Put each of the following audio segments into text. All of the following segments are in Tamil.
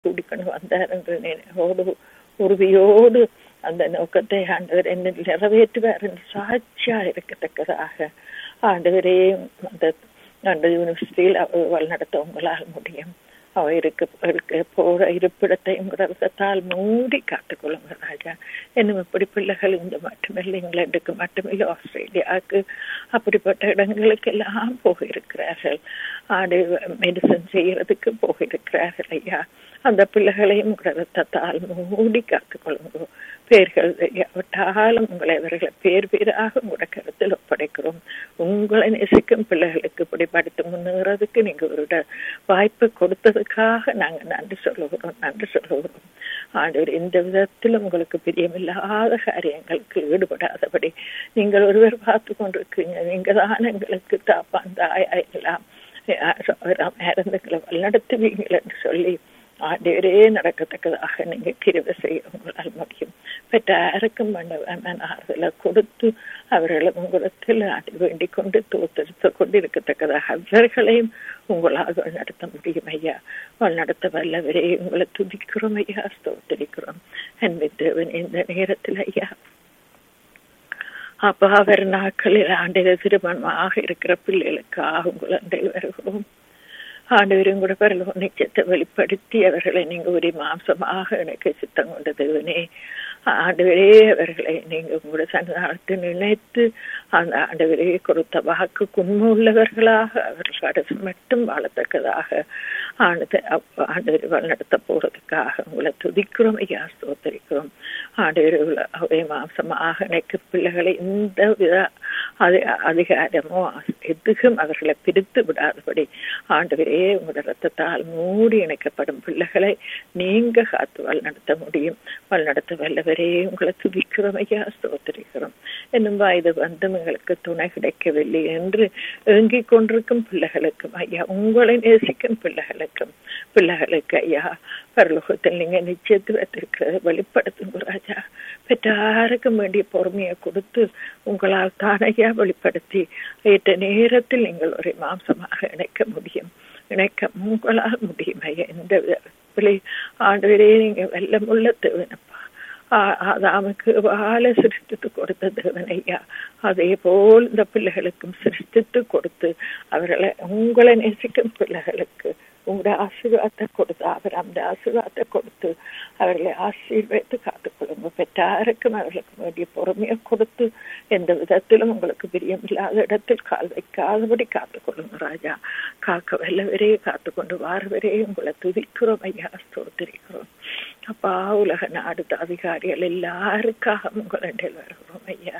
கூடிக்கொண்டு வந்தார் என்ற நினைவோடு உறுதியோடு அந்த நோக்கத்தை ஆண்டவர் என்ன நிறைவேற்றுவார் என்று சாட்சியா இருக்கத்தக்கதாக ஆண்டவரே அந்த யூனிவர்சிட்டியில் வழிநடத்த உங்களால் முடியும். அவருக்கு போற இருப்பிடத்தை உங்களால் மூடி காத்துக்கொள்ளுங்க ராஜா. இன்னும் இப்படி பிள்ளைகள் இங்க மட்டுமில்லை, இங்கிலாந்துக்கு மட்டுமில்லை, ஆஸ்திரேலியாவுக்கு அப்படிப்பட்ட இடங்களுக்கு எல்லாம் போயிருக்கிறார்கள். மெடிசன் செய்யறதுக்கு போயிருக்கிறார்கள் ஐயா. அந்த பிள்ளைகளையும் ரத்தத்தால் மூடி காத்துக்கொள்ளுங்க. பேர்கள் தெரியாவிட்டாலும் உங்களை அவர்களை பேர் பேராக உங்களோட கருத்தில் ஒப்படைக்கிறோம். உங்களை நேசிக்கும் பிள்ளைகளுக்கு இப்படி படித்து முன்னேறதுக்கு நீங்க ஒரு வாய்ப்பு கொடுத்ததுக்காக நாங்க நன்றி சொல்லுகிறோம். ஆண்டவர் எந்த விதத்திலும் உங்களுக்கு பிரியமில்லாத காரியங்களுக்கு ஈடுபடாதபடி நீங்கள் ஒருவர் பார்த்து கொண்டிருக்கீங்க. நீங்க தான் எங்களுக்கு தாப்பான் தாயா எல்லாம் இறந்துங்களை வழிநடத்துவீங்கள் என்று சொல்லி ஆண்டவரே நடக்கத்தக்கதாக நீங்க கிருபை செய்ய உங்களால் முடியும். பெற்றாருக்கும் ஆறுதலை கொடுத்து அவர்களை உங்களிடத்தில் வேண்டிக் கொண்டு தோத்தெடுத்து கொண்டு இருக்கத்தக்கதாக அவர்களையும் உங்களால் வழிநடத்த முடியும் ஐயா. வழிநடத்த வல்லவரே உங்களை துதிக்கிறோம் ஐயா, ஸ்தோத்திரிக்கிறோம். அன்பு தேவன் இந்த நேரத்தில் ஐயா அப்பா அவர் நாட்களில் ஆண்டில திருமணமாக இருக்கிற பிள்ளைகளுக்காக உங்களை வருகிறோம். ஆண்டவரும் கூட பரலோக நிச்சயத்தை வெளிப்படுத்தி அவர்களை நீங்க ஒரு மாம்சமாக எனக்கு சித்தம் கொண்ட தேவனே. ஆண்டவரே அவர்களை நீங்க உங்களோட சன்னிதானத்தை நினைத்து அந்த ஆண்டவரே கொடுத்த வாக்கு உண்மை உள்ளவர்களாக அவர்கள் கடைசி மட்டும் வாழத்தக்கதாக ஆண்டவர் வழிநடத்த போறதுக்காக உங்களை துதிக்கிறோம் ஐயா, ஸ்தோத்திரிக்கிறோம். ஆண்டவர் அவை மாம்சமாக எனக்கு பிள்ளைகளை இந்த வித அதிகாரமோ எதுவும் அவர்களை பிரித்து விடாதபடி ஆண்டவரே உங்களோட ரத்தத்தால் மூடி இணைக்கப்படும் பிள்ளைகளை நீங்க காத்து வழிநடத்த முடியும். வழிநடத்த வல்லவரே உங்களை துதிக்கிறோம் ஐயா, ஸ்தோத்திரிக்கிறோம். என்னும் இது வந்தும் எங்களுக்கு துணை கிடைக்கவில்லை என்று ஏங்கிக் கொண்டிருக்கும் பிள்ளைகளுக்கும் ஐயா, உங்களை நேசிக்கும் பிள்ளைகளுக்கு ஐயா பரலோகத்தில் நீங்க நிச்சயத்து வைத்திருக்கிறத வெளிப்படுத்துங்க ராஜா. பெற்றாருக்கும் வேண்டிய பொறுமையை கொடுத்து உங்களால் தான் ஐயா வெளிப்படுத்தி ஏற்ற நேரத்தில் நீங்கள் ஒரு மாம்சமாக இணைக்க உங்களால் முடியும் ஐயா. இந்த ஆண்டவரே நீங்க வெள்ளமுள்ள தேவனப்பா. ஆதாமுக்கு வாழ சிருஷ்டித்து கொடுத்த தேவன் ஐயா, அதே போல் இந்த பிள்ளைகளுக்கும் சிருஷ்டித்து கொடுத்து அவர்களை உங்களை நேசிக்கும் பிள்ளைகளுக்கு உங்களுடைய ஆசீர்வாதத்தை கொடுத்து அந்த ஆசீர்வாதத்தை கொடுத்து அவர்களை ஆசீர்வதித்து காத்துக்கொள்ளுங்க. பெற்றாருக்கும் அவர்களுக்கு வேண்டிய பொறுமையை கொடுத்து எந்த விதத்திலும் உங்களுக்கு பிரியமில்லாத இடத்தில் கால் வைக்காதபடி காத்துக்கொள்ளுங்க ராஜா. காக்க வல்லவரே காத்துக்கொண்டு வாரவரே உங்களை துதிக்கிறோம் ஐயா, ஸ்தோத்திரிக்கிறோம். அப்பா உலக நாடு அதிகாரிகள் எல்லாருக்காக உங்களிடம் வருகிறோம் ஐயா.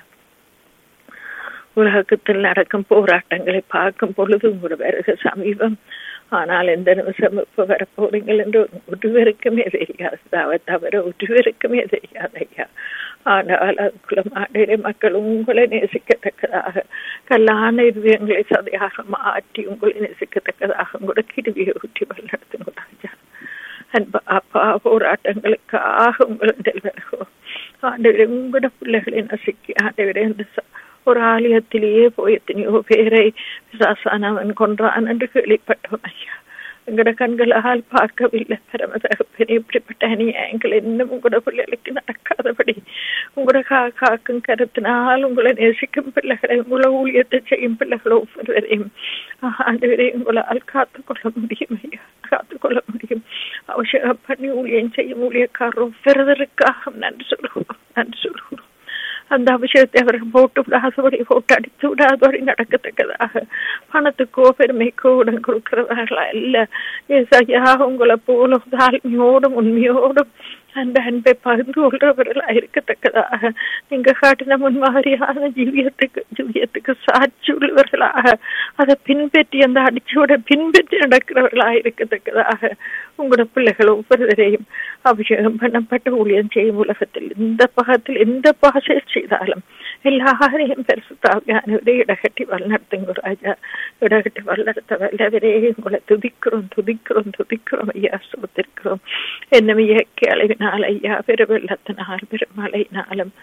உலகத்தில் நடக்கும் போராட்டங்களை பார்க்கும் பொழுது உங்களோட வருக சமீபம். ஆனால் எந்த நிமிஷம் இப்ப வரப்போறீங்கள் என்று ஒருவருக்குமே தெரியாது, தவிர ஒருவருக்குமே தெரியாது ஐயா. ஆனால் அதுக்குள்ள மாநில மக்கள் உங்களை நேசிக்கத்தக்கதாக கல்லான இதயங்களை சதையாக மாற்றி உங்களை நேசிக்கத்தக்கதாக உங்களோட கிருவியை ஊற்றி வழிநடத்தணும் ராஜா. அப்பா போராட்டங்களுக்காக உங்களிடம் வருகிறோம் ஆண்டவரே. உங்களோட பிள்ளைகளை நசுக்கி ஆண்டவரே ஒரு ஆலயத்திலேயே போய் எத்தனையோ பேரை பிசாசானவன் கொன்றான் என்று கேள்விப்பட்டோம் ஐயா. எங்கட கண்களால் பார்க்கவில்லை பரமதகப்பனே. இப்படிப்பட்ட அநியாயங்கள் இன்னும் உங்களோட பிள்ளைகளுக்கு நடக்காதபடி உங்களோட காக்கும் கருத்தினால் உங்களை நேசிக்கும் பிள்ளைகளை உங்களை ஊழியத்தை செய்யும் பிள்ளைகளை ஒவ்வொருவரையும் ஆண்டவரையும் உங்களால் காத்துக்கொள்ள முடியும் ஐயா, காத்துக்கொள்ள முடியும். அவசியம் பண்ணி ஊழியம் செய்யும் ஊழியக்காரர் ஒவ்வொருவருக்காக நன்றி சொல்லுவோம். அந்த அபிஷேகத்தை அவர்கள் போட்டு விடாதபடி போட்டு அடித்து விடாதபடி நடக்கத்தக்கதாக பணத்துக்கோ பெருமைக்கோ உடன் கொடுக்கிறவர்களா இல்ல ஐயா, உங்களை போல தாழ்மையோடும் உண்மையோடும் அந்த அன்பை பகிர்ந்து கொள்றவர்களா இருக்கத்தக்கதாக நீங்க காட்டின முன்மாதிரியான ஜீவியத்துக்கு சாட்சி உள்ளவர்களாக அதை பின்பற்றி அந்த அடிச்சோட பின்பற்றி நடக்கிறவர்களாக இருக்கத்தக்கதாக உங்களோட பிள்ளைகள் ஒவ்வொருவரையும் அபிஷேகம் பண்ணப்பட்ட ஊழியம் செய்யும் உலகத்தில் இந்த பாகத்தில் எந்த பாஷை செய்தாலும் எல்லாரையும் பெருசுத்தாவியானவரே இடகட்டி வழிநடத்துங்க ராஜா. இடகட்டி வழிநடத்த வல்லவரே உங்களை துதிக்கிறோம் ஐயா, ஸ்தோத்திரிக்கிறோம். என்னும் இயற்கை அளவினால் ஐயா, பெருவெள்ளத்தினால் பெருமழையினாலும்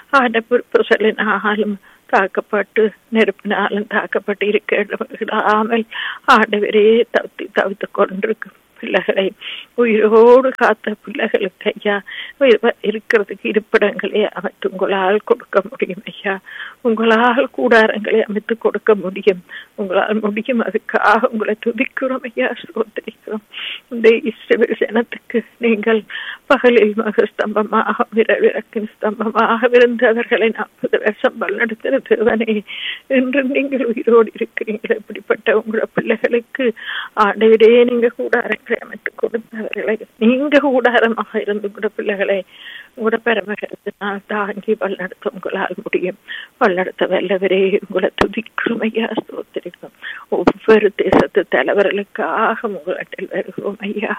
புசலினாலும் தாக்கப்பட்டு நெருப்பினாலும் தாக்கப்பட்டு இருக்காமல் ஆண்டவரே தவித்துக் கொண்டிருக்கும் பிள்ளைகளை உயிரோடு காத்த பிள்ளைகளுக்கு ஐயா இருக்கிறதுக்கு இருப்பிடங்களை அமைத்து உங்களால் கொடுக்க முடியும் ஐயா. உங்களால் கூடாரங்களை அமைத்து கொடுக்க முடியும். உங்களால் முடியும். அதுக்காக உங்களை துதிக்கிறோம் ஐயா, ஸ்தோத்திரிக்கிறோம். இந்த இஸ்ரவேல் ஜனத்துக்கு நீங்கள் பகலில் மகஸ்தம்பமாக விரவிறக்கின் ஸ்தம்பமாக இருந்தவர்களை 40 வருஷம் வழிநடத்துகிற தேவனே, இன்று நீங்கள் உயிரோடு இருக்கிறீர்கள். இப்படிப்பட்ட உங்களோட பிள்ளைகளுக்கு ஆண்டவரே நீங்க கூடாரங்களை அமைத்து கொடுத்தவர்களை, நீங்க கூடாரமாக இருந்து உங்களோட பிள்ளைகளை உங்களோட பெருமகத்தினால் தாங்கி வழிநடத்த உங்களால் முடியும். வழிநடத்த வல்லவரே உங்களை துதிக்கிறோம் ஐயா, ஸ்தோத்திரிக்கிறோம். ஒவ்வொரு தேசத்து தலைவர்களுக்காக உங்களிடத்தில் வருகிறோம் ஐயா.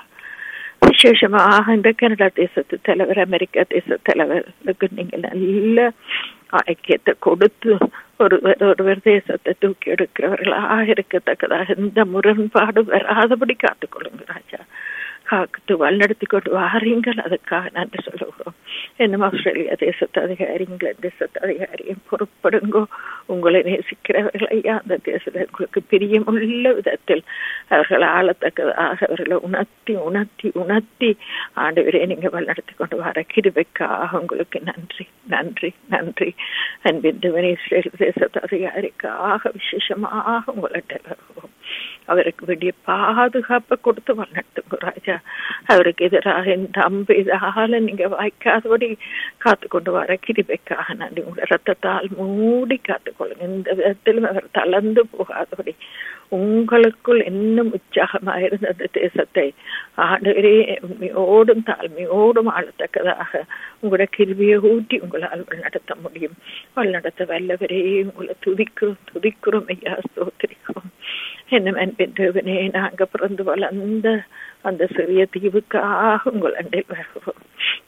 விசேஷமாக இந்த கனடா தேசத்து தலைவர், அமெரிக்கா தேச தலைவர்களுக்கு நீங்கள் நல்ல ஐக்கியத்தை கொடுத்து ஒருவர் தேசத்தை தூக்கி எடுக்கிறவர்களாக இருக்கத்தக்கதாக இந்த முரண்பாடு வராதபடி காத்துக்கொள்ளுங்க ராஜா. காத்து வழிநடத்தி கொண்டு வாரீங்கள், அதுக்காக நன்றி சொல்லுகிறோம். இன்னும் ஆஸ்திரேலியா தேசத்து அதிகாரி, இங்கிலாந்து தேசத்து அதிகாரியும் பொறுப்படுங்கோ. உங்களை நேசிக்கிறவர்கள் ஐயா, அந்த தேசத்தில் உங்களுக்கு பிரியமுள்ள விதத்தில் அவர்கள் ஆளத்தக்கதாக அவர்களை உணர்த்தி உணர்த்தி உணர்த்தி ஆண்டவரே நீங்க வழிநடத்தி கொண்டு வர கிருபைக்காக உங்களுக்கு நன்றி நன்றி நன்றி. அன்பின் இஸ்ரேல் தேசத்து அதிகாரிக்காக விசேஷமாக உங்கள்கிட்ட வருகிறோம். அவருக்கு வேண்டிய பாதுகாப்பை கொடுத்து வழிநடத்துங்க ராஜா. அவருக்கு எதிராக இந்த அம்பு இதால நீங்க வாய்க்காதபடி காத்து கொண்டு வர கிருபைக்காக நன்றி. உங்களோட ரத்தத்தால் மூடி காத்துக்கொள்ளுங்க. இந்த விதத்திலும் அவர் தளர்ந்து போகாதபடி உங்களுக்குள் இன்னும் உற்சாகமாக இருந்த அந்த தேசத்தை ஆண்டவரே உண்மையோடும் தாழ்மையோடும் ஆளத்தக்கதாக உங்களோட கிருபையை ஊட்டி உங்களால் வழிநடத்த முடியும். வழிநடத்த வல்லவரே உங்களை துதிக்கிறோம் ஐயா, ஸ்தோத்திரிக்கிறோம். என்ன அன்பின் தேவனே, நாங்க பிறந்து வளர்ந்த அந்த சிறிய தீவுக்காக உங்கள் அண்டையில் வருகிறோம்.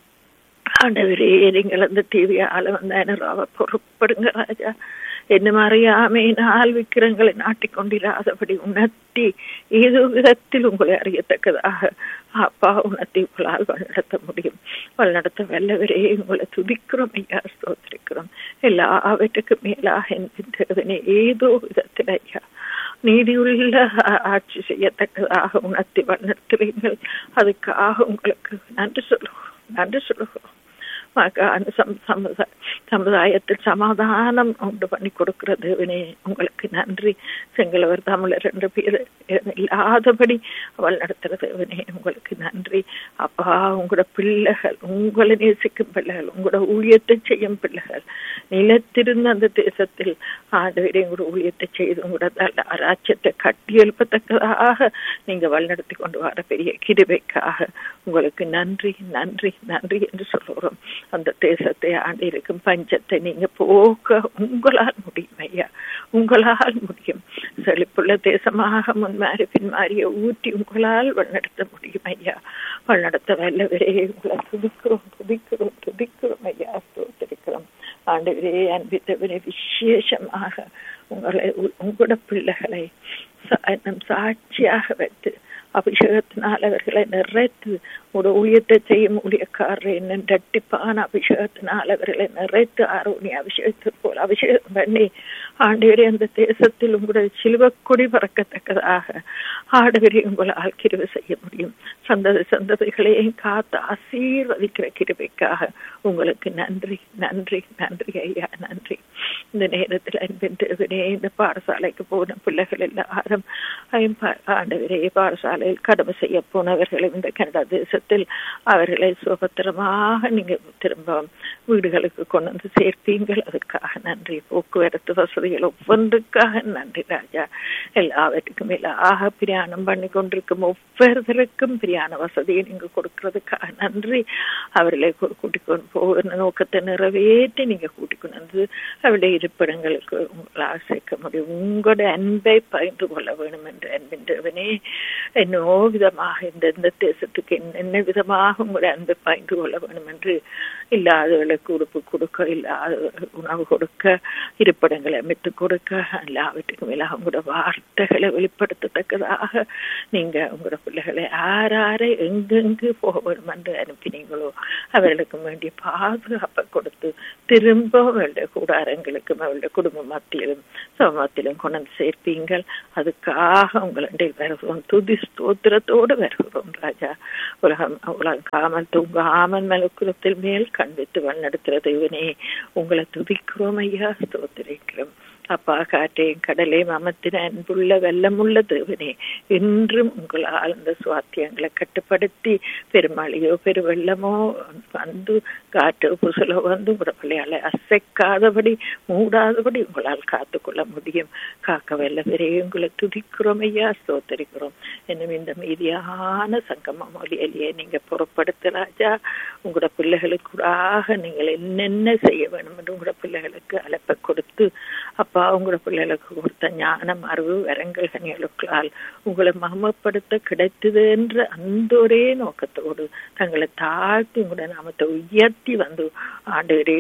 ஆண்டவரே நீங்கள் அந்த தீவியால வந்த பொறுப்படுங்க ராஜா. என்ன அறியாமையினால் விக்கிரங்களை நாட்டிக்கொண்டிராதபடி உணர்த்தி ஏதோ விதத்தில் உங்களை அறியத்தக்கதாக அப்பா உணர்த்தி உங்களால் வழிநடத்த முடியும். வழிநடத்த வல்லவரே உங்களை துதிக்கிறோம் ஐயா, ஸ்தோத்திரிக்கிறோம். எல்லாவற்றுக்கும் மேலாக என் தேவனே ஏதோ விதத்தில் ஐயா நீதியுள்ள ஆட்சி செய்யத்தக்கதாக உணர்த்தி வழிநடத்துவீங்கள். அதுக்காக உங்களுக்கு நன்றி சொல்லுகிறோம். சமுதாயத்தில் சமாதானம் உண்டு பண்ணி கொடுக்கிற தேவனே உங்களுக்கு நன்றி. செங்கலவர் தமிழர் 2 பேர் இல்லாதபடி அவள் நடத்துகிற தேவனே உங்களுக்கு நன்றி. அப்பா உங்களோட பிள்ளைகள், உங்களை நேசிக்கும் பிள்ளைகள், உங்களோட ஊழியத்தை செய்யும் பிள்ளைகள் நிலத்திருந்த அந்த தேசத்தில் ஆண்டவரே உங்களோட ஊழியத்தை செய்து உங்களோட ராஜ்யத்தை கட்டி எழுப்பத்தக்கதாக நீங்க வழிநடத்தி கொண்டு வர பெரிய கிருபைக்காக உங்களுக்கு நன்றி நன்றி நன்றி என்று சொல்லுகிறோம். அந்த தேசத்தை ஆண்டு இருக்கும் பஞ்சத்தை நீங்க போக்க உங்களால் முடியும் ஐயா, உங்களால் முடியும். செழிப்புள்ள தேசமாக முன்மாறி பின்மாறிய ஊற்றி உங்களால் வழிநடத்த முடியும் ஐயா. வழிநடத்த வல்லவரே உங்களை துதிக்கிறோம் ஐயா, ஸ்தோத்திரிக்கிறோம். ஆண்டவரே அன்பித்தவரே விசேஷமாக உங்களை உங்களோட பிள்ளைகளை சாட்சியாக வைத்து அபிஷேகத்தினால் அவர்களை நிறைத்து ஒரு ஊழியத்தை செய்யும் ஊழியக்காரரை இரட்டிப்பான அபிஷேகத்தினால் அவர்களை நிறைத்து ஆரோனி அபிஷேகத்தை போல அபிஷேகம் பண்ணி ஆண்டவரே அந்த தேசத்தில் உங்களுடைய சிலுவக்கொடி பறக்கத்தக்கதாக ஆண்டவரே உங்களால் கிருபை செய்ய முடியும். சந்ததிகளையும் காத்து ஆசீர்வதிக்கிற கிருபைக்காக உங்களுக்கு நன்றி நன்றி நன்றி ஐயா, நன்றி. இந்த நேரத்தில் அன்பின் தேவனே, இந்த பாடசாலைக்கு போன பிள்ளைகள் எல்லாரும் ஆண்டவரே பாடசாலையில் கடமை செய்ய போனவர்களும் இந்த கனடா தேசத்தில் அவர்களை சுபத்திரமாக நீங்க திரும்ப வீடுகளுக்கு கொண்டு வந்து சேர்ப்பீங்கள். அதுக்காக நன்றி. போக்குவரத்து வசதிகள் ஒவ்வொன்றுக்காக நன்றி ராஜா. எல்லாவற்றுக்கும் மேலாக பிரயாணம் பண்ணி கொண்டிருக்கும் ஒவ்வொருத்தருக்கும் பிரயாண வசதியை நீங்க கொடுக்கறதுக்காக நன்றி. அவர்களை கூட்டிக் கொண்டு போகிற நோக்கத்தை நிறைவேற்றி நீங்க கூட்டிக் கொண்டு வந்து அவருடைய இருப்பிடங்களுக்கு உங்களால் சேர்க்க முடியும். உங்களுடைய அன்பை பகிர்ந்து கொள்ள வேணும் என்று அன்பின் தேவனே, என்னோ விதமாக இந்த தேசத்துக்கு என்ன விதமாக உங்களுடைய அன்பை பகிர்ந்து கொள்ள வேணும் என்று இல்லாதவர்களுக்கு உறுப்பு கொடுக்க, இல்லாத உணவு கொடுக்க, இருப்பிடங்களை அமைத்து கொடுக்க, எல்லாவற்றுக்கும் மேலாக உங்களோட வார்த்தைகளை வெளிப்படுத்தத்தக்கதாக நீங்க உங்களோட பிள்ளைகளை யாரை எங்கெங்கு போக வேண்டும் என்று அனுப்பினீங்களோ அவர்களுக்கு வேண்டிய பாதுகாப்பை கொடுத்து திரும்ப அவருடைய கூடாரங்களுக்கு மத்தியிலும் அவருடைய குடும்ப மத்தியிலும் சமூகத்திலும் கொண்டு சேர்ப்பீங்கள். அதுக்காக உங்களுடைய வருகிறோம், துதி ஸ்தோத்திரத்தோடு வருகிறோம் ராஜா. உலகாமல் தூங்காமல் மலக்குலத்தில் மேல் கண்வித்து வழிநடத்துகிற தேவனே உங்களை துதிக்கிறோம் ஐயா, ஸ்தோத்திரிக்கிறோம். அப்பா, காற்றையும் கடலையும் அமர்த்தின அன்புள்ள வெள்ளமுள்ள தேவனே, இன்றும் உங்களால் இந்த சுவாத்தியங்களை கட்டுப்படுத்தி பெருமழையோ பெருவெள்ளமோ வந்து காற்று புசலோ வந்து உங்களோட பிள்ளையால அசைக்காதபடி மூடாதபடி உங்களால் காத்துக்கொள்ள முடியும். காக்க வெள்ளவரே உங்களை துதிக்கிறோம் ஐயா, ஸ்தோத்தரிக்கிறோம். இன்னும் இந்த மீதியான சங்கம மொழியிலேயே நீங்க புறப்படுத்த ராஜா. உங்களோட பிள்ளைகளுக்குடாக நீங்கள் என்னென்ன செய்ய வேணும் என்று உங்களோட பிள்ளைகளுக்கு அழைப்பை கொடுத்து அப்பா உங்களோட பிள்ளைகளுக்கு கொடுத்த ஞானம் அறிவு வரங்கள் கனிகளுக்களால் உங்களை மகிமைப்படுத்த கிடைத்தது என்ற அந்த ஒரே நோக்கத்தோடு தங்களை தாழ்த்தி உங்களோட நாமத்தை உயர்த்தி வந்து ஆண்டவரே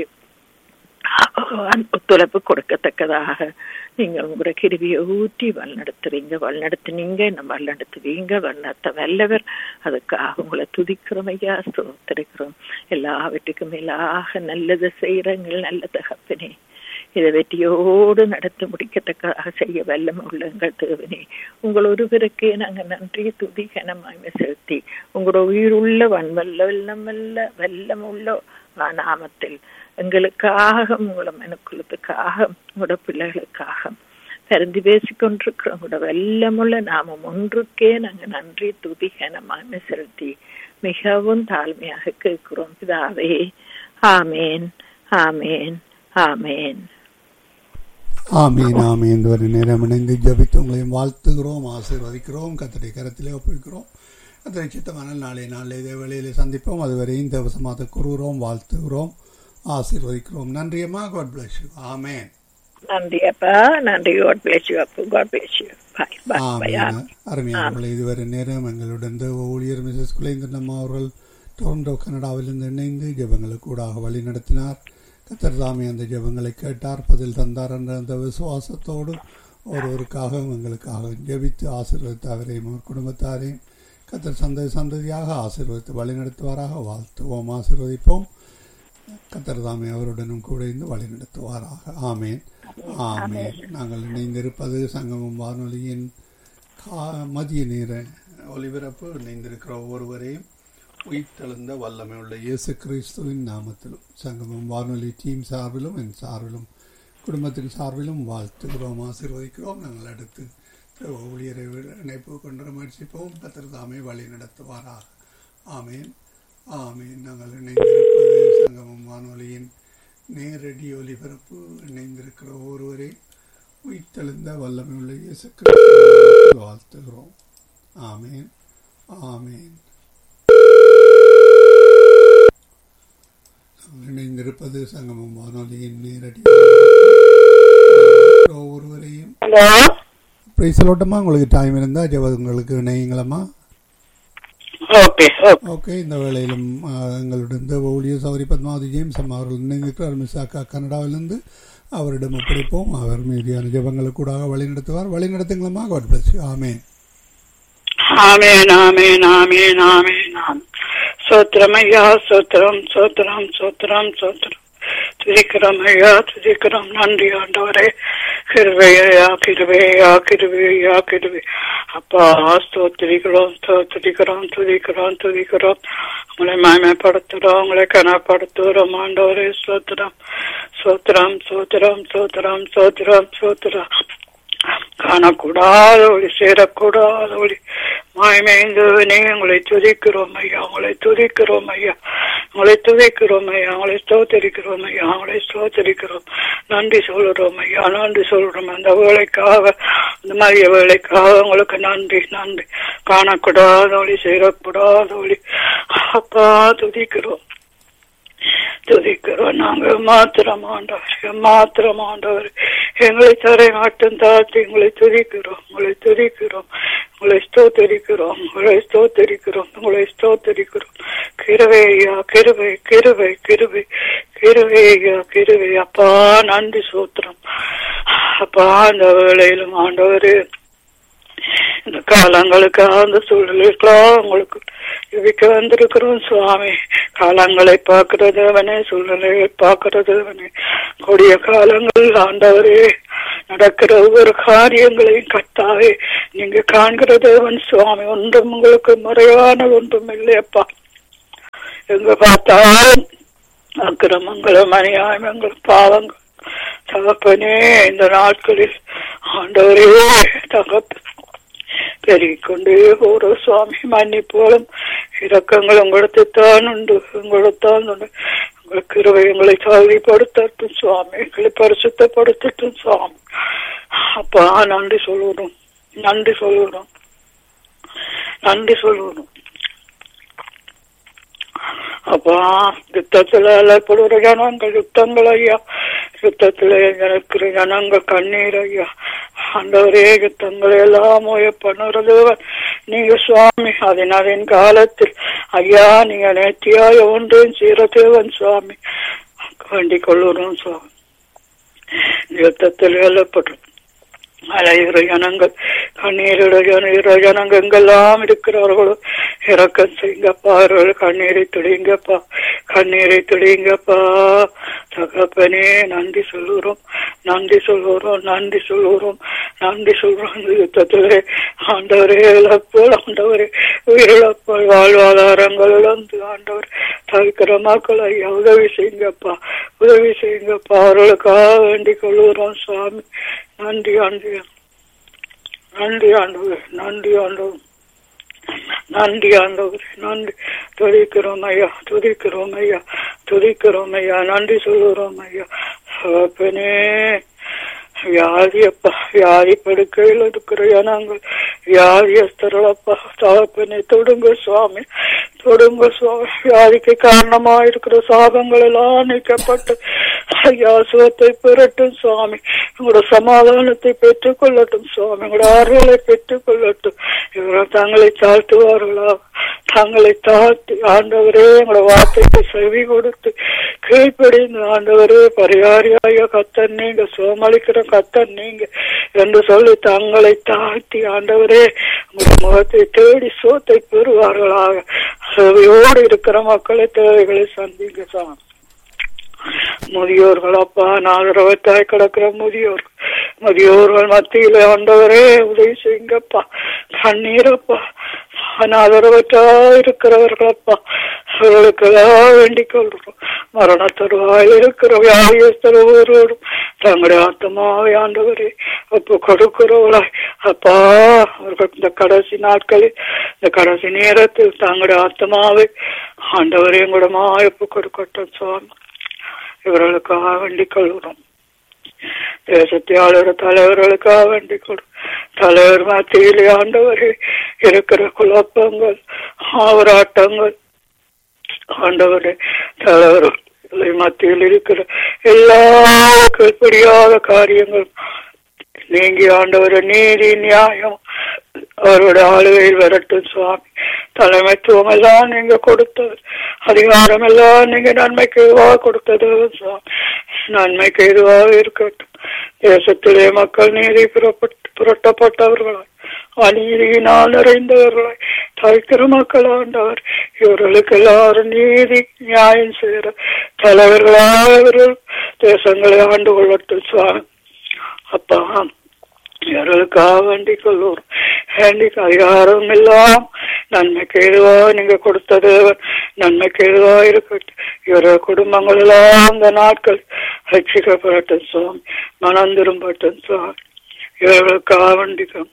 ஒத்துழைப்பு கொடுக்கத்தக்கதாக நீங்கள் உங்களோட கிருபியை ஊற்றி வழிநடத்துனீங்க, நம்ம வழிநடத்துவீங்க, வழிநடத்த வல்லவர். அதுக்காக உங்களை துதிக்கிறோம் ஐயா, ஸ்தோத்திரிக்கிறோம். எல்லாவற்றுக்கும் மேலாக நல்லதை செய்யறங்கள் நல்ல தகப்பனே, இதை வெற்றியோடு நடத்தி முடிக்கத்தக்காக செய்ய வல்லமை உள்ள எங்கள் தேவனே, உங்கள் ஒருவருக்கே நாங்கள் நன்றி துதி கனமாய்மை செலுத்தி உங்களோட உயிருள்ள வெள்ளமுள்ள நாமத்தில் எங்களுக்காக உங்களோட மனுக்குலத்துக்காக உங்களோட பிள்ளைகளுக்காக பரிந்து பேசிக்கொண்டிருக்கிற உங்களோட வெள்ளமுள்ள நாமம் ஒன்றுக்கே நாங்கள் நன்றி துதி கனமாய்மை செலுத்தி மிகவும் தாழ்மையாக கேட்கிறோம் பிதாவே. ஆமேன், ஆமேன், ஆமேன், ஆமீன், ஆமீன். ஒரு நேரம் இணைந்து ஜபித்து உங்களையும் வாழ்த்துகிறோம், ஆசீர்வதிக்கிறோம், கர்த்தருடைய கரத்திலே ஒப்புவிக்கிறோம். கர்த்தரை சித்தமான நாளை இதே வேளையிலே சந்திப்போம். அதுவரையும் தேவசமாக கூறுகிறோம், வாழ்த்துகிறோம், ஆசீர்வதிக்கிறோம். நன்றி அம்மா. God bless you. ஆமேன். நன்றி அப்பா, நன்றி. காட் பிளஸ் யூ அப்பா, God bless you. By by. ஆமீன். அருமையானவர்களே, இதுவரை நேரம் எங்களுடன் தேவ ஊழியர் மிஸ்ஸஸ் குலேந்திரன் அவர்கள் டொரண்டோ கனடாவிலிருந்து இணைந்து ஜெபங்களுக்கு கூடாக வழி நடத்தினார். கர்த்தர் தாமே அந்த ஜெபங்களை கேட்டார், பதில் தந்தார் என்ற அந்த விசுவாசத்தோடு ஒருவருக்காக எங்களுக்காக ஜெபித்து ஆசீர்வதித்து அவரையும் குடும்பத்தாரையும் கர்த்தர் சந்ததியாக ஆசீர்வதித்து வழி நடத்துவாராக. வாழ்த்துவோம், ஆசீர்வதிப்போம். கர்த்தர் தாமே அவருடனும் கூட இருந்து வழி நடத்துவாராக. ஆமேன், ஆமேன். நாங்கள் இணைந்திருப்பது சங்கமம் வானொலியின் மதிய நேர ஒலிபரப்பு. இணைந்திருக்கிற ஒவ்வொருவரையும் உயிர்த்தெழுந்த வல்லமை உள்ள இயேசு கிறிஸ்துவின் நாமத்திலும் சங்கமம் வானொலி டீம் சார்பிலும் என் சார்பிலும் குடும்பத்தின் சார்பிலும் வாழ்த்துகிறோம், ஆசீர்வதிக்கிறோம். நாங்கள் அடுத்து ஊழியரை இணைப்பு கொண்டு முயற்சிப்போம். கர்த்தர் தாமே வழி நடத்துவாராக. ஆமேன், ஆமேன். நாங்கள் இணைந்திருப்பது சங்கமம் வானொலியின் நேரடி ஒலிபரப்பு. இணைந்திருக்கிற ஒருவரை உயிர்த்தெழுந்த வல்லமை உள்ள இயேசு கிறிஸ்துவின் வாழ்த்துகிறோம். ஆமேன், ஆமேன். இணைந்திருப்பது சங்கமம் வானொலியின் நேரடி ஒவ்வொருவரையும் பேசலோட்டமா. உங்களுக்கு டைம் இருந்தா உங்களுக்கு இணையுங்களம்மா. ஓகே. இந்த வேளையிலும் எங்களுடன் ஊழியர் சௌரி பத்மாவதி ஜேம்ஸ் அம்மா அவர்கள் இணைந்திருக்கிறார். மிஸ் அக்கா கனடாவிலிருந்து அவரிடம் ஒப்படைப்போம். அவர் மீதியான ஜெபங்களுக்கு கூட வழி நடத்துவார். வழி நடத்துங்களம்மா. God bless you. ஆமேன், ஆமேன், ஆமேன், ஆமேன், ஆமேன், ஆமேன். சோத்திரம் ஐயா, சோத்திரம், சோத்திரம், சோத்திரம், சோத்திரம். துதிக்கிறோம் ஐயா, துதிக்கிறோம். நன்றி ஆண்டவரே. கிருபையா, கிருபையா, கிருபையா, கிருபை. அப்பா, ஸ்தோத்திரிக்கிறோம், ஸ்தோத்திரிக்கிறோம், துதிக்கிறோம், துதிக்கிறோம். உங்களை மகிமைப்படுத்துறோம், உங்களை கனப்படுத்துகிறோம் ஆண்டவரே. சோத்திரம், சோத்திரம், சோத்திரம், சோத்திரம், சோத்திரம், சோத்திரம். காணக்கூடாத ஒளி, சேரக்கூடாத ஒளி, மாய்மைந்தவனே உங்களை துதிக்கிறோம் ஐயா, உங்களை துதிக்கிறோம் ஐயா, உங்களை துதிக்கிறோம் ஐயா, உங்களை ஸ்தோத்தரிக்கிறோம் ஐயா, உங்களை ஸ்தோத்தரிக்கிறோம். நன்றி சொல்கிறோம் ஐயா, நன்றி சொல்கிறோம். அந்த வேலைக்காக, இந்த மதிய வேலைக்காக உங்களுக்கு நன்றி, நன்றி. காணக்கூடாத ஒளி, சேரக்கூடாத ஒளி, அப்பா துதிக்கிறோம், துதிக்கிறோம். நாங்கள் மாத்திரமாண்டவர் எங்களை தரை மட்டும் தாழ்த்தி உங்களை துதிக்கிறோம், உங்களை துதிக்கிறோம், உங்களை ஸ்தோத்தரிக்கிறோம், உங்களை ஸ்தோத்தரிக்கிறோம், உங்களை ஸ்தோத்தரிக்கிறோம். கிருபை ஐயா, கிருபை, கிருபை, கிருபை, கிருபை ஐயா, கிருபை. அப்பா நன்றி சோத்திரம். அப்பா அந்த வேளையிலும் ஆண்டவரே இந்த காலங்களுக்கு அந்த சூழலுக்கெல்லாம் உங்களுக்கு இதுக்கு வந்திருக்கிறோம் சுவாமி. காலங்களை பார்க்கிறதவனே, சூழ்நிலையை பார்க்கிறதவனே, கொடிய காலங்கள் ஆண்டவரே நடக்கிற ஒவ்வொரு காரியங்களையும் கத்தாவே நீங்க காண்கிறதவன் சுவாமி. ஒன்றும் உங்களுக்கு முறையான ஒன்றும் இல்லையப்பா. எங்க பார்த்தாலும் அக்கிரமங்களும் அநியாயங்களும் பாவங்கள் தகப்பனே இந்த நாட்களில் ஆண்டவரே தகப்ப பெருகிக்கொண்டே போற சுவாமி. மன்னிப்போலும் இரக்கங்கள் உங்களுக்குத்தான் உண்டு, உங்களுக்குத்தான் உண்டு. உங்களுக்கு கிருபைகளை சாதிப்படுத்தட்டும் சுவாமி, எங்களை பரிசுத்தப்படுத்தட்டும் சுவாமி. அப்பா நன்றி சொல்லுறோம், நன்றி சொல்லுறோம், நன்றி சொல்லுறோம். அப்பா யுத்தத்துல அல்லப்படுற ஜனங்கள், யுத்தங்கள் ஐயா, யுத்தத்துல இருக்கிற ஜனங்கள் கண்ணீர் ஐயா. ஆண்டவரே யுத்தங்களை எல்லாம் பண்ணுறது நீங்க சுவாமி. அதன் காலத்தில் ஐயா நீங்க நேர்த்தியாய ஒன்றையும் சீரதேவன் சுவாமி. வேண்டிக் கொள்ளுறோம் சுவாமி. யுத்தத்தில் அல்லப்படும் அலைகிற ஜனங்கள், கண்ணீருடைய ஜனங்கள் எங்கெல்லாம் இருக்கிறார்களோ இறக்கம் செய்யுங்கப்பா. அவர்கள் கண்ணீரை துடிங்கப்பா, கண்ணீரை துடிங்கப்பா. தகப்பனே நன்றி சொல்லுறோம், நன்றி சொல்லுறோம், நன்றி சொல்லுறோம், நன்றி சொல்றோம். இந்த யுத்தத்திலே ஆண்டவரே இழப்போல், ஆண்டவரே உயிரிழப்போல், வாழ்வாதாரங்கள் இழந்து ஆண்டவர் தவிக்கிற மக்கள் ஐயா உதவி செய்யுங்கப்பா, உதவி செய்யுங்கப்பா. அவர்களுக்காக வேண்டிக் கொள்ளுகிறோம் சுவாமி. நன்றி ஆண்டு, நன்றி ஆண்டவர், நன்றி ஆண்டவர், நன்றி ஆண்டவர், நன்றி. துதிக்கிறோம் ஐயா, துதிக்கிறோம் ஐயா, துதிக்கிறோம் ஐயா, நன்றி சொல்லுறோம் ஐயா. அப்பனே வியாதி அப்பா, வியாதி படுக்கையில் இருக்கிற ஜனங்கள், வியாதியஸ்தரப்பா தகப்பனே தொடுங்க சுவாமி, தொடுங்க சுவாமி. வியாதிக்கு காரணமா இருக்கிற சாபங்கள் எல்லாம் நீக்கப்பட்டு ஐயா சுகத்தை பெறட்டும் சுவாமி. உங்களோட சமாதானத்தை பெற்றுக் கொள்ளட்டும் சுவாமி, உங்களோட ஆறுதலை பெற்றுக் கொள்ளட்டும். இவர்கள் தங்களை தாழ்த்துவார்களா, தங்களை தாழ்த்தி ஆண்டவரே உங்களோட வார்த்தைக்கு செவி கொடுத்து கீழ்ப்படிந்து ஆண்டவரே பரிகாரியாக கத்தன் நீங்க, சோமளிக்கிற கத்தன் நீங்க என்று சொல்லி தங்களை தாழ்த்தி ஆண்டவரே உங்களுடைய முகத்தை தேடி சோத்தை பெறுவார்களாக. சேவையோடு இருக்கிற மக்களை தேவைகளை சந்திங்க சாமி. முதியோர்கள் அப்பா, நாகரவத்தாய் கிடக்கிற முதியோர்கள் மத்தியில ஆண்டவரே உதவி செய்யுங்கப்பா. கண்ணீரப்பா, அநாதரவற்றா இருக்கிறவர்களப்பா அவர்களுக்கெல்லாம் வேண்டிக் கொள்றோம். மரண தருவாயில் இருக்கிற வியாதியஸ்தரோடும் தங்களுடைய ஆத்மாவை ஆண்டவரே ஒப்பு கொடுக்கிறவர்களாய் அப்பா அவர்கள் இந்த கடைசி நாட்களில், இந்த கடைசி நேரத்தில் தங்களுடைய ஆத்மாவை ஆண்டவரே எங்களுடமா ஒப்பு கொடுக்கட்டும் சுவாமி. இவர்களுக்காக வேண்டிக் கொள்கிறோம். தேசத்தை ஆளுற தலைவர்களுக்காக வேண்டிக் கொள்ளும். தலைவர் மத்தியிலே ஆண்டவரே இருக்கிற குழப்பங்கள், ஆவராட்டங்கள் ஆண்டவரே தலைவர்கள் மத்தியில் இருக்கிற எல்லா கீழ்ப்படியாத காரியங்கள் நீங்கி ஆண்டவரை நீதி நியாயம் அவருடைய ஆளுகையில் வரட்டும் சுவாமி. தலைமைத்துவம் எல்லாம் நீங்க கொடுத்தது, அதிகாரம் எல்லாம் நீங்க நன்மைக்கு எதுவாக கொடுத்தது சுவாமி. நன்மைக்கு எதுவாக இருக்கட்டும். தேசத்திலே மக்கள் நீதி புரட்டப்பட்டவர்களாய், அநீதியினால் நிறைந்தவர்களாய் தவிக்கிற மக்கள் ஆண்டவர் இவர்களுக்கு எல்லாரும் நீதி நியாயம் செய்கிற தலைவர்களாக இவர்கள் தேசங்களை ஆண்டு கொள்ளட்டும் சுவாமி. அப்பா இவர்களுக்காக வேண்டிக் கொள்வோம். வேண்டிக் அதிகாரம் எல்லாம் நன்மைக்கு எதுவா நீங்க கொடுத்தது நன்மைக்கு எதுவா இருக்கட்டும். இவர்கள் குடும்பங்கள் எல்லாம் அந்த நாட்கள் ரட்சிக்கப்படட்டும் சுவாமி, மனம் திரும்பட்டும் சுவாமி. இவர்களுக்காக வேண்டிக்கும்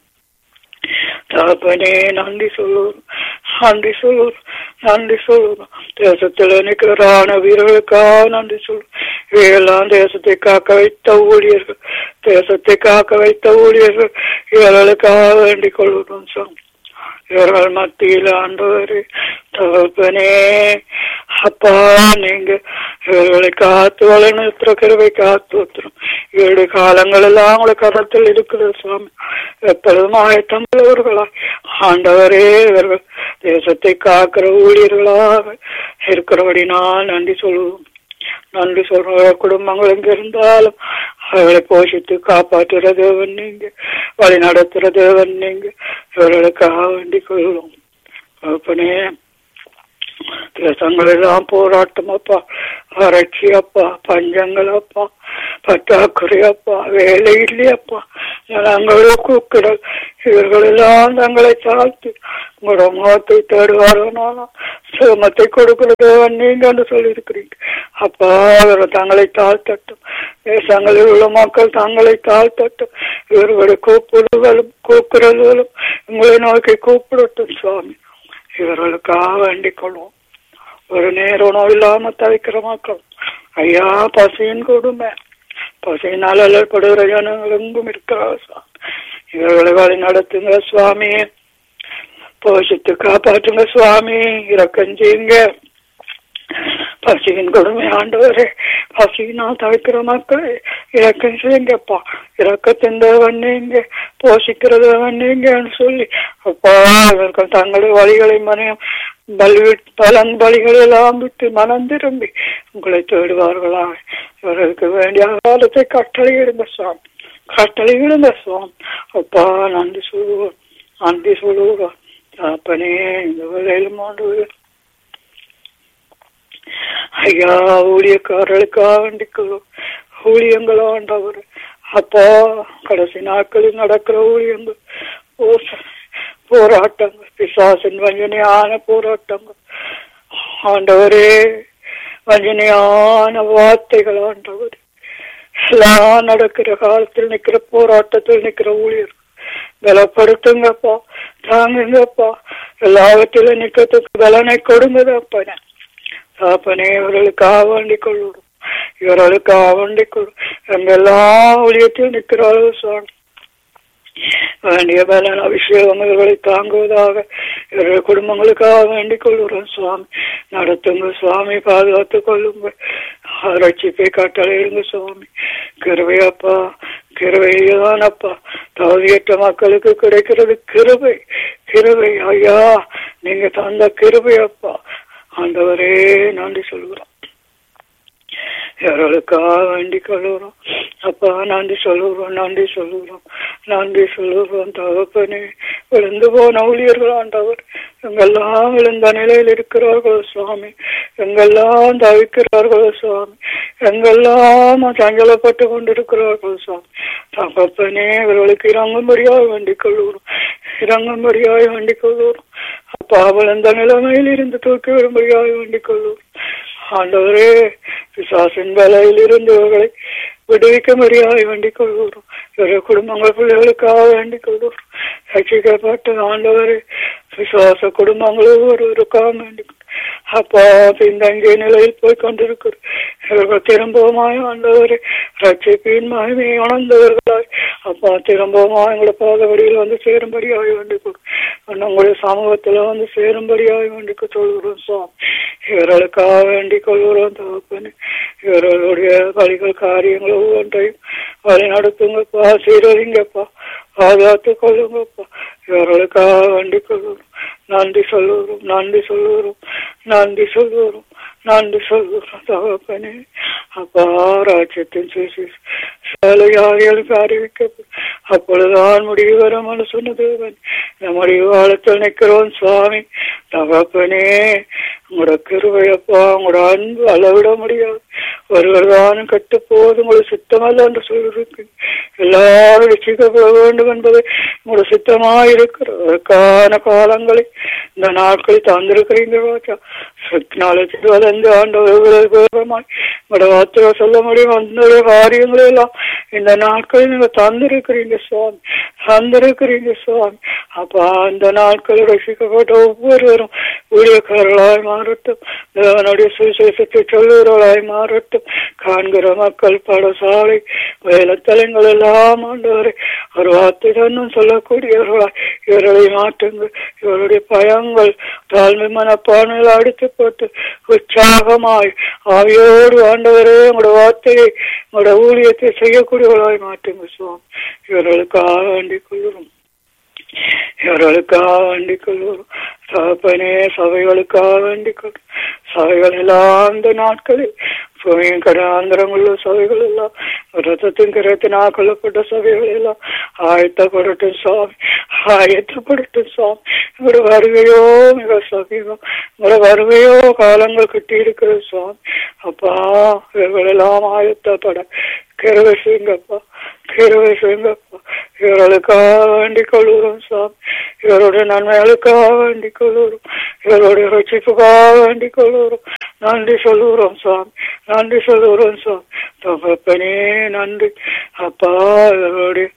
தகப்பனே நன்றி சொல்லுவோம், நன்றி சொல்லுவோம், நன்றி சொல்லுவோம். தேசத்தில் நிற்கிறான வீரர்களுக்காக நன்றி சொல்லுவோம். இவையெல்லாம் தேசத்தை காக்க வைத்த ஊழியர்கள், தேசத்தை காக்க வைத்த ஊழியர்கள் இவர்களுக்காக வேண்டிக் கொள்கிறோம் சுவாமி. இவர்கள் மத்தியில் ஆண்டவரே தகப்பனே அப்பா நீங்க இவர்களை காத்து வளர்நிறுத்துற கிருபை காத்து ஊத்துறோம். இவருடைய காலங்கள் எல்லாம் உங்களை கரத்தில் இருக்கிற சுவாமி. எப்பொழுதும் ஆயத்தமுள்ளவர்களாய் ஆண்டவரே இவர்கள் தேசத்தை காக்கிற ஊழியர்களாக இருக்கிறபடினால் நன்றி சொல்லுவோம். நன்றி சொல்ற குடும்பங்கள் எங்க இருந்தாலும் அவர்களை போஷித்து காப்பாற்றுற தேவன் நீங்க, வழி நடத்துற தேவன் நீங்க. இவர்களுக்காக வேண்டிக் கொள்ளும் அப்பனே. தேசங்கள் எல்லாம் போராட்டம் அப்பா, வறட்சி அப்பா, பஞ்சங்கள் அப்பா, பற்றாக்குறை அப்பா, வேலை இல்லையப்பா, நாங்களோ கூக்குறல். இவர்கள் எல்லாம் தங்களை தாழ்த்தி உங்களோட முகத்தை தேடுவார்களாலும் சிரமத்தை கொடுக்கிறது நீங்க சொல்லியிருக்கிறீங்க அப்பா. இவர்கள் தங்களை தாழ்த்தட்டும், தேசங்களில் உள்ள மக்கள் தங்களை தாழ்த்தட்டும். இவர்களுடைய கூக்குறல்களும் உங்களை நோக்கி கூப்பிடட்டும் சுவாமி. இவர்களுக்காக வேண்டிக் கொள்வோம். ஒரு நேரம் நோய் இல்லாம தவிக்கிற மக்கள் ஐயா, பசியின் கொடுமை, பசியினால் அல்லப்படுகிற ஜனங்கள் எங்கும் இருக்கிறார் சுவாமி. இவர்களை வழி நடத்துங்க சுவாமி, போஷித்து காப்பாற்றுங்க சுவாமி, இரக்கம் செய்யுங்க. பசியின் கொடுமை ஆண்டவரே, பசியினால் தவிக்கிற மக்கள் இரக்கம் செய்யுங்கப்பா. இரக்கத்தின் தேவன் நீங்க, போஷிக்கிறது நீங்கன்னு சொல்லி அப்பா, இவர்கள் தங்களுடைய வழிகளை பலிகளை எல்லாம் விட்டு மனம் திரும்பி உங்களை தேடுவார்களா. இவர்களுக்கு வேண்டிய காலத்தை கட்டளையிடுங்க சுவாமி, கட்டளையிடுங்க சுவாமி. அப்பா நன்றி சொல்லுவோம், நன்றி சொல்லுவோம் அப்பனே. இந்த வேலையிலும் ஆண்டு ஐயா, ஊழியக்காரர்களுக்காக வேண்டிக்கொள்ளும். ஊழியங்கள் ஆண்டவர் அப்பா, கடைசி நாட்களில் நடக்கிற ஊழியங்கள், போராட்டங்கள், பிசாசின் வஞ்சனையான போராட்டங்கள் ஆண்டவரே, வஞ்சனையான வார்த்தைகள் ஆண்டவர், எல்லாம் நடக்கிற காலத்தில் நிக்கிற போராட்டத்தில் நிக்கிற ஊழியர் பலப்படுத்துங்கப்பா, தாங்குங்கப்பா, எல்லாவற்றிலும் நிக்கிறதுக்கு பலனை கொடுங்கப்பா. அப்பனே, இவர்களுக்காக வேண்டிக் கொள்ளும், இவர்களுக்காக வேண்டிக் கொள்ளும். எங்கெல்லாம் ஊழியத்தில் நிற்கிறார்கள் சுவாமி, வேண்டிய பலன் அபிஷேகம் இவர்களை தாங்குவதாக இவர்கள் குடும்பங்களுக்காக வேண்டிக் கொள்கிறோம் சுவாமி. நடத்துங்க சுவாமி, பாதுகாத்துக் கொள்ளுங்க, ரட்சிப்பை கட்டளையிடுங்க சுவாமி. கிருபையப்பா, கிருபையானப்பா, தகுதியற்ற மக்களுக்கு கிடைக்கிறது கிருபை, கிருபை ஐயா, நீங்க தந்த கிருபையப்பா. ஆண்டவரே நன்றி சொல்கிறோம், இவர்களுக்காக வேண்டிக் கொள்கிறோம் அப்பா. நன்றி சொல்லுகிறோம், நன்றி சொல்லுகிறோம், நன்றி சொல்லுகிறோம் தகப்பனே. விழுந்து போன ஊழியர்கள் ஆண்டவர், எங்கெல்லாம் விழுந்த நிலையில் இருக்கிறார்கள் சுவாமி, எங்கெல்லாம் தவிக்கிறார்கள் சுவாமி, எங்கெல்லாம் சஞ்சலப்பட்டு கொண்டிருக்கிறார்கள் சுவாமி. தகப்பனே, இவர்களுக்கு இறங்கும்படியாக வேண்டிக் கொள்கிறோம், இறங்கும்படியாக வேண்டிக் கொள்கிறோம் அப்பா. விழுந்த நிலைமையில் இருந்து தூக்கி வரும்படியாக வேண்டிக் கொள்கிறோம் ஆண்டவரே. பிசாசின் வேலையில் இருந்து இவர்களை விடுவிக்க முடியாது வேண்டிக் கொள்கிறோம். இவருடைய குடும்பங்கள் பிள்ளைகளுக்காக வேண்டிக் கொள்கிறோம். ரட்சிக்கப்பட்ட ஆண்டவரே, விசுவாச குடும்பங்கள் ஒவ்வொருவருக்காக வேண்டிக் அப்பா. பின்தங்கிய நிலையில் போய் கொண்டிருக்கிறோம், இவர்கள் திரும்பவுமாய் ஆண்டவரே ரட்சிப்பின் மகிமையை உணர்ந்தவர்களாய் அப்பா, திரும்பவுமாய் எங்களோட பாதபடியில் வந்து சேரும்படியாக வேண்டிக் கொள்கிறோம், உங்களுடைய சமூகத்துல வந்து சேரும்படியாக வேண்டிக் சொல்கிறோம் சுவாமி. இவர்களுக்காக வேண்டிக் கொள்கிறோம் தகப்பனே. இவர்களுடைய வழிகள் காரியங்கள் ஒவ்வொன்றையும் வழி நடத்துங்கப்பா, சீரழிங்கப்பா, பாதுகாத்துக் கொள்ளுங்கப்பா. இவர்களுக்காக வேண்டிக் கொள்கிறோம். நன்றி சொல்லுகிறோம், நன்றி சொல்லுகிறோம், நன்றி சொல்லுகிறோம், நன்றி சொல்லுகிறோம் தகப்பனே. அப்பா, ராஜ்யத்தின் சேலையாளிகளுக்கு அறிவிக்கப்படும், அப்பொழுதுதான் முடிவு வரும் சொன்னதேவன். நம்முடைய காலத்தில் நிற்கிறோம் சுவாமி. தகப்பனே, உங்களோட கிருபையப்பா, உங்களோட அன்பு அளவிட முடியாது. ஒருவர் தானும் கட்டு போது உங்களோட சித்தமல்ல என்று சொல்லிருக்கு. எல்லாரும் ரசிக்கப்பட வேண்டும் என்பது உங்களோட சித்தமாயிருக்கிறதற்கான காலங்களை இந்த நாட்களை தந்திருக்கிறீங்க ராஜா. டெக்னாலஜி வளர்ந்து ஆண்டவர்களாய் உங்களோட வார்த்தையை சொல்ல முடியும். அந்த காரியங்களை எல்லாம் இந்த நாட்களில் நீங்க தந்திருக்கிறீங்க சுவாமி, தந்திருக்கிறீங்க சுவாமி. அப்பா, அந்த நாட்களில் ரசிக்கப்பட்ட ஒவ்வொருவரும் ஊழியக்காரர்களாய் மாறட்டும், தேவனுடைய சுவிசேஷத்தை சொல்லுகிறவர்களாய் மாறட்டும். காண்கிற மக்கள் பாடசாலை வேலைத்தலங்கள் எல்லாம் ஆண்டவரை ஒரு வார்த்தை தன்னும் சொல்லக்கூடியவர்களாய் இவர்களை மாற்றுங்கள். இவருடைய பயங்கள் தாழ்மை மனப்பானையில் அடித்து போட்டு உற்சாகமாய் ஆவியோடு ஆண்டவரே உங்களோட வார்த்தையை உங்களோட ஊழியத்தை செய்யக்கூடியவர்களாய் மாற்றுங்க சுவாமி. இவர்களுக்காக வேண்டிக் கொள்கிறோம், இவர்களுக்காக வேண்டிக் கொள்கிறோம் தகப்பனே. சபைகளுக்காக வேண்டிக் கொள்கிறோம். சபைகள் எல்லாம் இந்த நாட்களில் பூமியின் கடாந்திரமுள்ள சபைகள் எல்லாம் ரத்தத்தின் கரத்தினால் கொல்லப்பட்ட சபைகள் எல்லாம் ஆயத்தப்படட்டும் சுவாமி, ஆயத்தப்படட்டும் சுவாமி. உங்களோட வருகையோ மிக சமீபம், உங்களோட வருகையோ காலங்கள் கட்டி இருக்கிற சுவாமி. அப்பா இவர்கள் எல்லாம் ஆயத்தப்பட கிருபை செய்யுங்கப்பா, கிருபை செய்யுங்கப்பா. இவர்களுக்காக வேண்டிக் கொள்ளுறோம் சுவாமி, இவருடைய நன்மைகளுக்காக வேண்டிக் கொள்ளுறோம், இவருடைய ரட்சிப்புக்காக வேண்டிக் கொள்ளுறோம். நன்றி சொல்லுறோம் சுவாமி, நன்றி சொல்லுறோம் சுவாமி. தகப்பனே நன்றி அப்பா. இவருடைய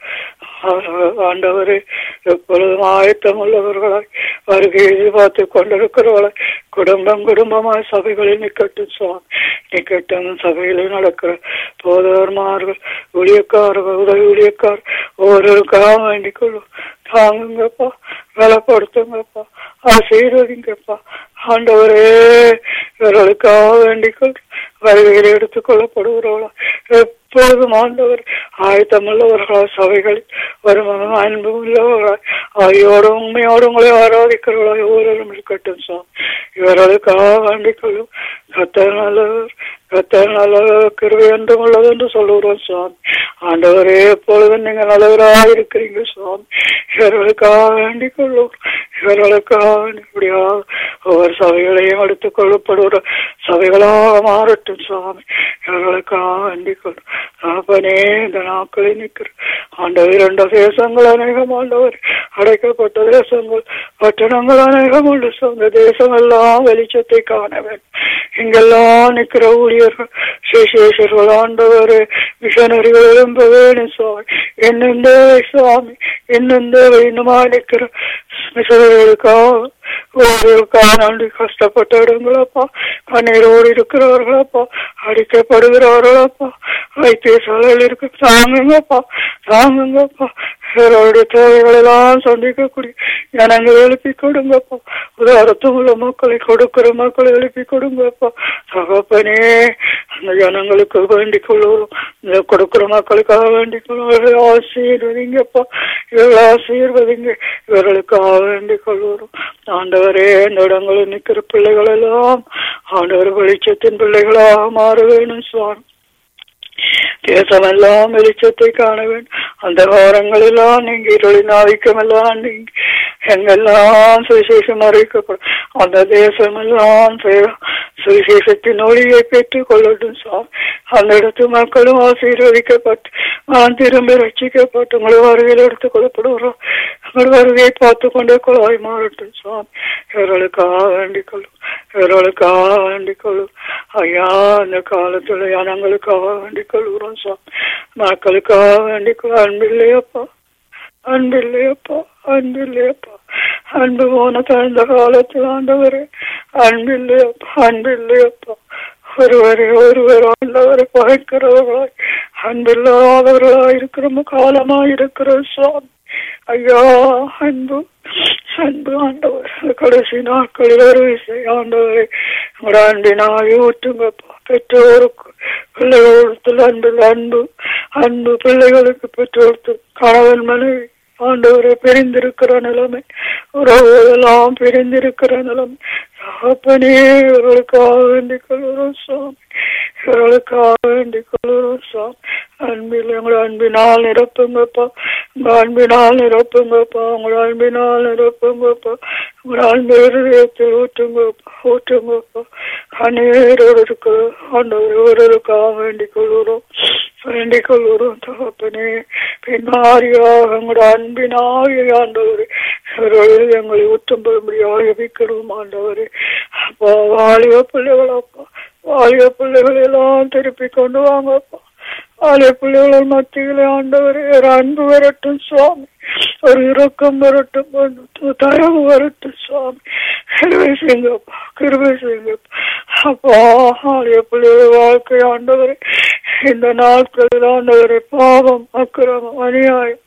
ஆண்டவரே எப்பொழுதும் ஆயத்தம் உள்ளவர்களாய் வருகை எதிர்பார்த்து கொண்டிருக்கிறவர்களாய் குடும்பம் குடும்பமாய் சபைகளில் நிக்கட்டும் சுவாமி, நிக்கட்டும். சபைகளில் நடக்கிற போதவர்மார்கள், ஊழியக்காரர்கள், உதவி ஊழியக்கார் ஒவ்வொருவருக்காக வேண்டிக் கொள்ளும். தாங்குங்கப்பா, பலப்படுத்துங்கப்பா, ஆசீர்வதிங்கப்பா. ஆண்டவரே இவர்களுக்காக வேண்டிக் கொள். வருகையில் எடுத்துக் கொள்ளப்படுகிறவர்களா எப்பொழுதும் ஆண்டவர் ஆயத்தமுள்ளவர்களா சபைகளில் வருமானம் அன்பு உள்ளவர்களாய் ஆயோடு உண்மையோடு உங்களை ஆராதிக்கிறவர்களா ஒவ்வொருவரும் இருக்கட்டும் சுவாமி. இவர்களுக்காக வேண்டிக் கொள்ளும். கர்த்தர் நல்லவர், கர்த்தர் நல்லவர், கிருபை என்றும் உள்ளது என்று சொல்லுகிறோம் சுவாமி. ஆண்டவரே எப்பொழுதும் நீங்க நல்லவராக இருக்கிறீங்க சுவாமி. இவர்களுக்காக வேண்டிக் கொள்ளும். இவர்களுக்காக இப்படியா ஒவ்வொரு சபைகளையும் எடுத்துக் கொள்ளப்படுகிற சபைகளாக மாறட்டும் சுவாமி. இவர்களுக்காக வேண்டிக் கொள்ளும். அப்பனே இந்த நாட்களை நிற்கிற ஆண்டவர் இரண்டு தேசங்கள் அநேகம், ஆண்டவர் அடைக்கப்பட்ட தேசங்கள் பட்டணங்கள் அநேகம் உண்டு. சொந்த தேசம் எல்லாம் வெளிச்சத்தை காண வேண்டும். இங்கெல்லாம் நிற்கிற ஊழியர்கள், சுவிசேஷர்கள், ஆண்டவர் மிஷனரிகள் எழும்ப வேணும் சுவாமி. என்னெந்த சுவாமி, என்னெந்த இன்னுமா நிற்கிற மிஷனரிகளுக்காக நன்றி. கஷ்டப்பட்ட இடங்களப்பா, கண்ணீரோடு இருக்கிறவர்களப்பா, அடிக்கப்படுகிறவர்களப்பா, வைத்தியசாலையில் இருக்க தாங்குங்கப்பா, தாங்குங்கப்பா. இவர்களுடைய தேவைகள் எல்லாம் சந்திக்கக்கூடிய ஜனங்களை எழுப்பி கொடுங்கப்பா. உதாரத்தும் உள்ள மக்களை கொடுக்கிற மக்களை எழுப்பி கொடுங்கப்பா. தகப்பனே அந்த ஜனங்களுக்கு வேண்டிக் கொள்ளுவோம், இந்த கொடுக்கிற மக்களுக்காக வேண்டிக் கொள்ளுவோம். ஆசீர்வதிங்கப்பா, இவர்கள் ஆசீர்வதிங்க. இவர்களுக்காக வேண்டிக் கொள்ளுவோம். ஆண்டவரே இந்த இடங்களில் நிற்கிற பிள்ளைகள் எல்லாம் ஆண்டவர் வெளிச்சத்தின் பிள்ளைகளாக மாற வேணும் சுவாமி. தேசமெல்லாம் வெளிச்சத்தை காண வேண்டும். அந்த வாரங்களெல்லாம் நீங்க இருளின் ஆதிக்கமெல்லாம் நீங்க எங்கெல்லாம் சுவிசேஷம் அறிவிக்கப்படும். அந்த தேசமெல்லாம் சுவிசேஷத்தின் ஒளியை பெற்றுக் கொள்ளட்டும் சுவாமி. அந்த இடத்து மக்களும் ஆசீர்வதிக்கப்பட்டு நான் திரும்பி ரட்சிக்கப்பட்டு உங்களை வருகையில் எடுத்துக் கொள்ளப்படுகிறோம். உங்கள் வருகையை பார்த்து கொண்டே கொள்ளாய் மாறட்டும் சுவாமி. இவர்களுக்காக வேண்டிக் கொள்ளும், இவர்களுக்காக வேண்டிக் கொள்ளும். ஐயா அந்த காலத்துல ஜனங்களுக்காக வேண்டிக் கொள்கிறோம் சுவாமி. மக்களுக்காக வேண்டிக் கொள்ள அன்பில்லையப்பா, அன்பில்லையப்பா, அன்பில்லையப்பா. அன்பு போன தந்த காலத்தில் ஆண்டவரே அன்பில்லையப்பா, அன்பில்லையப்பா. ஒருவர் ஆண்டவரை பகைக்கிறவர்களாய் அன்பில்லாதவர்களாய் இருக்கிற காலமாயிருக்கிற சுவாமி. ஐயா அன்பு, அன்பு ஆண்டவர் கடைசி நாட்களில் அறுவை செய்ய ஆண்டவரை உங்களோட அன்பினாய் ஊற்றுங்கப்பா. பெற்றோருக்கு பிள்ளைகளுக்கு அன்பில் அன்பு, அன்பு பிள்ளைகளுக்கு பெற்றோருக்கு கணவன் மனைவி ஆண்டவரை பிரிந்திருக்கிற நிலைமை, உறவுகளெல்லாம் பிரிந்திருக்கிற நிலைமை. அப்பனே இவர்களுக்காக வேண்டிக் கொள்கிறோம் சுவாமி, இவர்களுக்காக வேண்டிக் கொள்கிறோம் சுவாமி. அன்பில் உங்களை அன்பினால் நிரப்புங்கப்பா, உங்க அன்பினால் நிரப்புங்கப்பா, உங்களை அன்பினால் நிரப்புங்கப்பா. உங்களை அன்பு இருதயத்தில் ஊற்றுங்கப்பா, ஊற்றுங்கப்பா. கண்ணீரோடு இருக்கிற ஆண்டவர் இவர்களுக்காக வேண்டிக் கொள்கிறோம், வேண்டிக் கொள்கிறோம் தகப்பனே. பின்னாரியாக உங்களோட அன்பினாக ஆண்டவர் இவர்கள் எங்களை ஊற்றும்படியாக ஜெபிக்கிறோம் ஆண்டவரே. அப்பா வாலிப பிள்ளைகளப்பா, வாலிப பிள்ளைகள் எல்லாம் திருப்பி கொண்டு வாங்கப்பா. வாலிப பிள்ளைகள் மத்தியிலே ஆண்டவரே ஒரு அன்பு வரட்டும் சுவாமி, ஒரு இரக்கம் வரட்டும், தயவு வரட்டும் சுவாமி. கிருபை செய்யுங்கப்பா, கிருபை செய்யுங்கப்பா. அப்பா வாலிப பிள்ளைகள் வாழ்க்கை ஆண்டவரே இந்த நாட்களில் ஆண்டவரை பாவம், அக்கிரமம், அநியாயம்,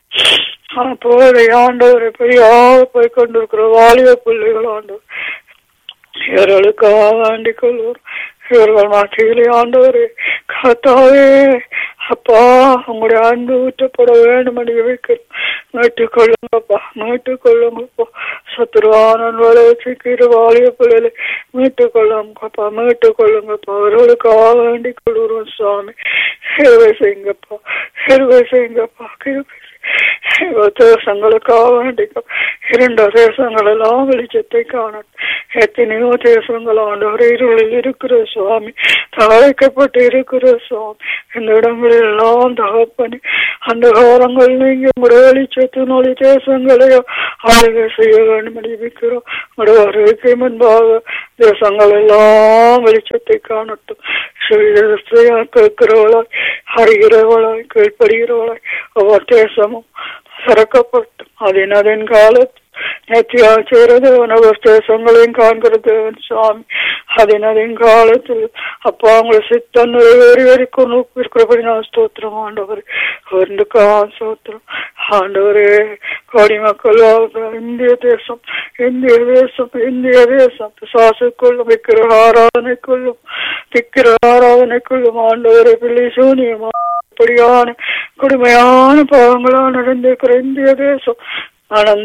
போதை ஆண்டவரை பெரியாக போய் கொண்டிருக்கிற வாலிப பிள்ளைகள் ஆண்டவர் இவர்களுக்காக வேண்டிக் கொள்வோர், இவர்கள் மத்தியிலே ஆண்டவரே கர்த்தாவே அப்பா உங்களுடைய அன்பு ஊற்றப்பட வேண்டும் என்று வைக்கிறோம். மீட்டுக் கொள்ளுங்கப்பா, மீட்டுக் கொள்ளுங்கப்பா. சத்துருவான வளர்ச்சிக்கு வாலிய பிள்ளைகளை மீட்டுக் கொள்ளுங்கப்பா, மீட்டுக் கொள்ளுங்கப்பா. அவர்களுக்காக வேண்டிக் கொள்கிறோம் சுவாமி. கிருபை செய்யுங்கப்பா, கிருபை செய்யுங்கப்பா, கிருபை தேசங்களுக்காக வேண்டிக்கும். 2 தேசங்கள் எல்லாம் வெளிச்சத்தை காணும். எத்தனையோ தேசங்கள் ஆண்டவர் இருளில் இருக்கிற சுவாமி, தழைக்கப்பட்டு இருக்கிற சுவாமி. இந்த இடங்களில் எல்லாம் தகப்பனி அந்த காலங்கள் நீங்க உங்களுடைய வெளிச்சத்தின் ஒளி தேசங்களையோ ஆளுகை செய்ய வேண்டும் அறிவிக்கிறோம். உங்களுடைய வருகைக்கு முன்பாக தேசங்கள் எல்லாம் வெளிச்சத்தை காணட்டும். கேட்கிறவளாய், அறிகிறவளாய், கீழ்ப்படுகிறவளாய் ஒவ்வொரு தேசமும் திறக்கப்பட்டும். அதன் காலத்தில் நேர்த்தியாகிறது தேசங்களையும் காண்கிறது சுவாமி. அதன் காலத்தில் அப்பா உங்களை சித்தம் நிறைவேறிக்கும் இருக்கிறபடி நான் ஸ்தோத்திரம் ஆண்டவர். ஸ்தோத்திரம் ஆண்டவரே. கோடி மக்கள் இந்திய தேசம், இந்திய தேசம், இந்திய தேசம் பிசாசுக்குள்ளும் விக்கிர ஆராதனைக்குள்ளும், விக்கிர ஆராதனைக்குள்ளும் ஆண்டவரை பிள்ளை சூனியமா அப்படியான கொடுமையான பாவங்களா நடந்திருக்கிற இந்திய தேசம் மனம்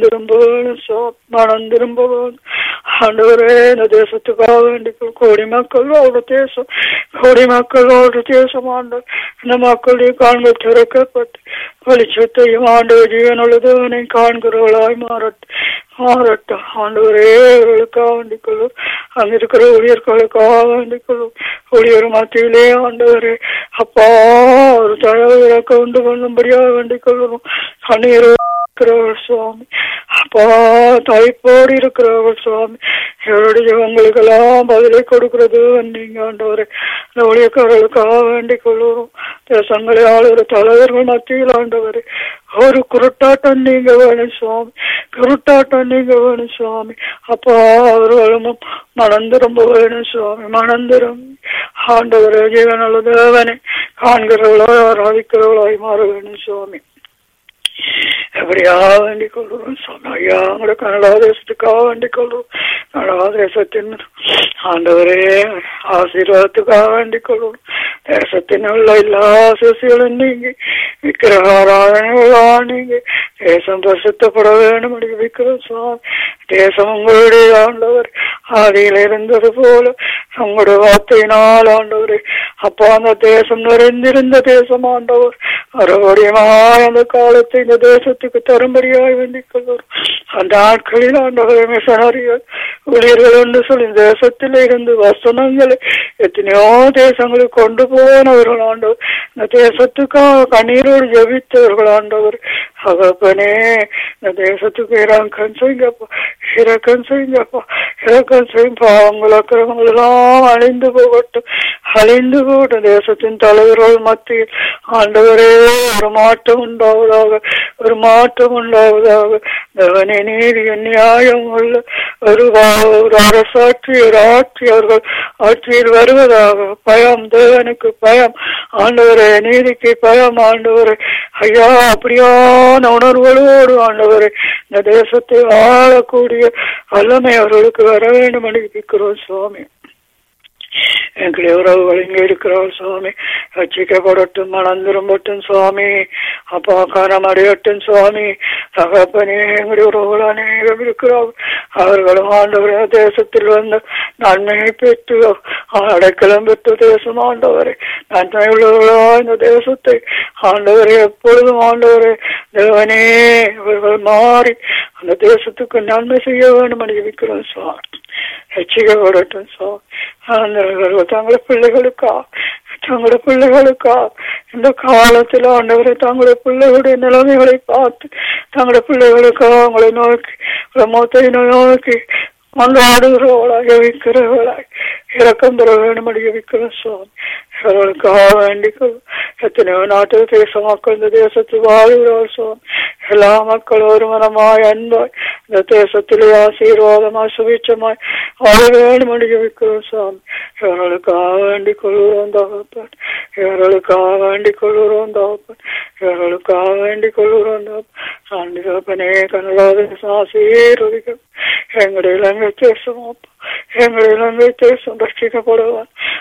திரும்ப ஆண்டவரே. இந்த தேசத்துக்காக வேண்டிக்கும். கோடி மக்கள் அவருடைய தேசம், கோடி மக்கள் அவருடைய தேசம் ஆண்டவர். இந்த மக்களுடைய காண்கள் திறக்கப்பட்டு வெளிச்சத்தையும் ஆண்டவர் ஜீவனுள்ளதவனை காண்கிறவர்களாய் மாறட்டும் ஆண்டவரே. அவர்களுக்காக வேண்டிக் கொள்ளும். அங்க இருக்கிற ஊழியர்களுக்காக வேண்டிக் கொள்ளும். ஊழியர் மத்தியிலே ஆண்டவரே அப்பா ஒரு தழவு இறக்க உண்டு கொள்ளும்படியாக வேண்டிக் கொள்ளும். கண்ணீர் சுவாமி அப்பா தாய்ப்போடு இருக்கிறவர்கள் சுவாமி. இவருடைய உங்களுக்கு பதிலை கொடுக்கிறது நீங்க ஆண்டவரே. இந்த ஊழியக்காரர்களுக்காக வேண்டிக் கொள்ளுவோம். தேசங்களை ஆளுகிற தலைவர்கள் மத்தியில் ஆண்டவரே ஒரு குருட்டாட்டம் நீங்க வேணும் சுவாமி, குருட்டாட்டம் நீங்க வேணும் சுவாமி. அப்பா அவர்களும் மனம் திரும்ப வேணும் சுவாமி, மனம் திரும்பி ஆண்டவரே ஜீவனுள்ள தேவனை காண்கிறவர்களாய் ஆராதிக்கிறவர்களாய் மாற வேணும் சுவாமி. எப்படியா வேண்டிக் கொள்வோம் சொன்ன ஐயா. உங்களோட கனடா தேசத்துக்காக வேண்டிக் கொள்வோம். கனடா தேசத்தின் ஆண்டவரே ஆசீர்வாதத்துக்காக வேண்டிக் கொள்வோம். தேசத்தின் உள்ள எல்லா சசிகளும் நீங்க விக்கிரகாராதனைகளா நீங்க தேசம் பிரசித்தப்பட வேண்டும் விக்கிறோம் சுவாமி. தேசம் உங்களுடைய ஆண்டவர் ஆதியில் இருந்தது போல உங்களுடைய வார்த்தையினால் ஆண்டவரே அப்பா அந்த தேசம் நிறைந்திருந்த தேசம் ஆண்டவர் மறுபடியுமாய் அந்த காலத்தை இந்த தேசத்துக்கு தரும்படியாய் வேண்டிக் கொள்வோம். அந்த நாட்களில் ஆண்டவரை மிஷனரிகள் ஊழியர்கள் என்று சொல்லி தேசத்தில் இருந்து வசனங்களை எத்தனையோ தேசங்களுக்கு கொண்டு போனவர்கள் ஆண்டவர். இந்த தேசத்துக்காக கண்ணீரோடு ஜெபித்தவர்கள் ஆண்டவர். அவப்பனே இந்த தேசத்துக்கு இறக்கம் செய்யுங்கப்பா, இறக்கம் செய்யுங்கப்பா, இறக்கம் செய்யும். பாவங்கள் அக்கிரமங்கள் எல்லாம் அழிந்து போகட்டும், அழிந்து போகட்டும். தேசத்தின் தலைவர்கள் மத்தியில் ஆண்டவரே ஒரு மாற்றம் உண்டாவதாக, ஒரு மாற்றம் உண்டாவதாக. தேவனே நீதிய நியாயம் உள்ள ஒரு அரசாட்சி, ஒரு ஆட்சி அவர்கள் ஆட்சியில் வருவதாக. பயம், தேவனுக்கு பயம் ஆண்டவரே, நீதிக்கு பயம் ஆண்டவரே. ஐயா அப்படியான உணர்வுகளோடு ஆண்டவரே இந்த தேசத்தை ஆளக்கூடிய வல்லமை அவர்களுக்கு வர வேண்டும் என்று இருக்கிறோம் சுவாமி. எங்களுடைய உறவுகள் இங்கே இருக்கிறார் சுவாமி, ரட்சிக்கப்படட்டும், மனம் திரும்பட்டும் சுவாமி. அப்பா காரம் அடையட்டும் சுவாமி. தகப்பனே எங்களுடைய உறவுகள் அநேகம் இருக்கிறார். அவர்களும் ஆண்டவரே தேசத்தில் வந்து நன்மையை பெற்று அடைக்கலம் பெற்ற தேசம் ஆண்டவரே. நன்மை உள்ளவர்களா இந்த தேசத்தை ஆண்டவரே எப்பொழுதும் ஆண்டவரே தேவனே இவர்கள் மாறி அந்த தேசத்துக்கு நன்மை செய்ய வேண்டும் என்று இருக்கிறோம் சுவாமி. ரட்சிக்கப்படட்டும் சுவாமி. தங்களுடைய பிள்ளைகளுக்கா இந்த காலத்தில் ஆண்டவரை தங்களுடைய பிள்ளைகளுடைய நிலைமைகளை பார்த்து தங்களுடைய பிள்ளைகளுக்கா அவங்களை நோக்கி மொத்த நோக்கி மன்றாடுகிறவளாய் ஜெபிக்கிறவளாய் இறக்கம் பெற வேண்டும் என்று ஜெபிக்கிறோம் சுவாமி. இவர்களுக்காக வேண்டிக்கொள். எத்தனையோ நாட்டு தேச மக்கள் இந்த தேசத்தில் வாழ்கிறார் சுவாமி. எல்லா மக்கள் ஒரு மனமாய் அன்பாய் இந்த தேசத்திலே ஆசீர்வாதமாய் சுபிட்சமாய் வாழ வேண்டும் என்று ஜெபிக்கிறோம் சுவாமி. இவர்களுக்காக வேண்டிக் கொள்கிறோம் தகப்பன், இவர்களுக்காக வேண்டிக் கொள்கிறோம் தகப்பன், இவர்களுக்காக வேண்டிக் கொள்கிறோம் தகப்பன். தகப்பனே கனடா தேசம் ஆசீர்வதிக்கும். எங்களுடைய இலங்கை தேசம் அப்பா, எங்களுடைய இலங்கை தேசம் ரட்சிக்கப்படுவான்.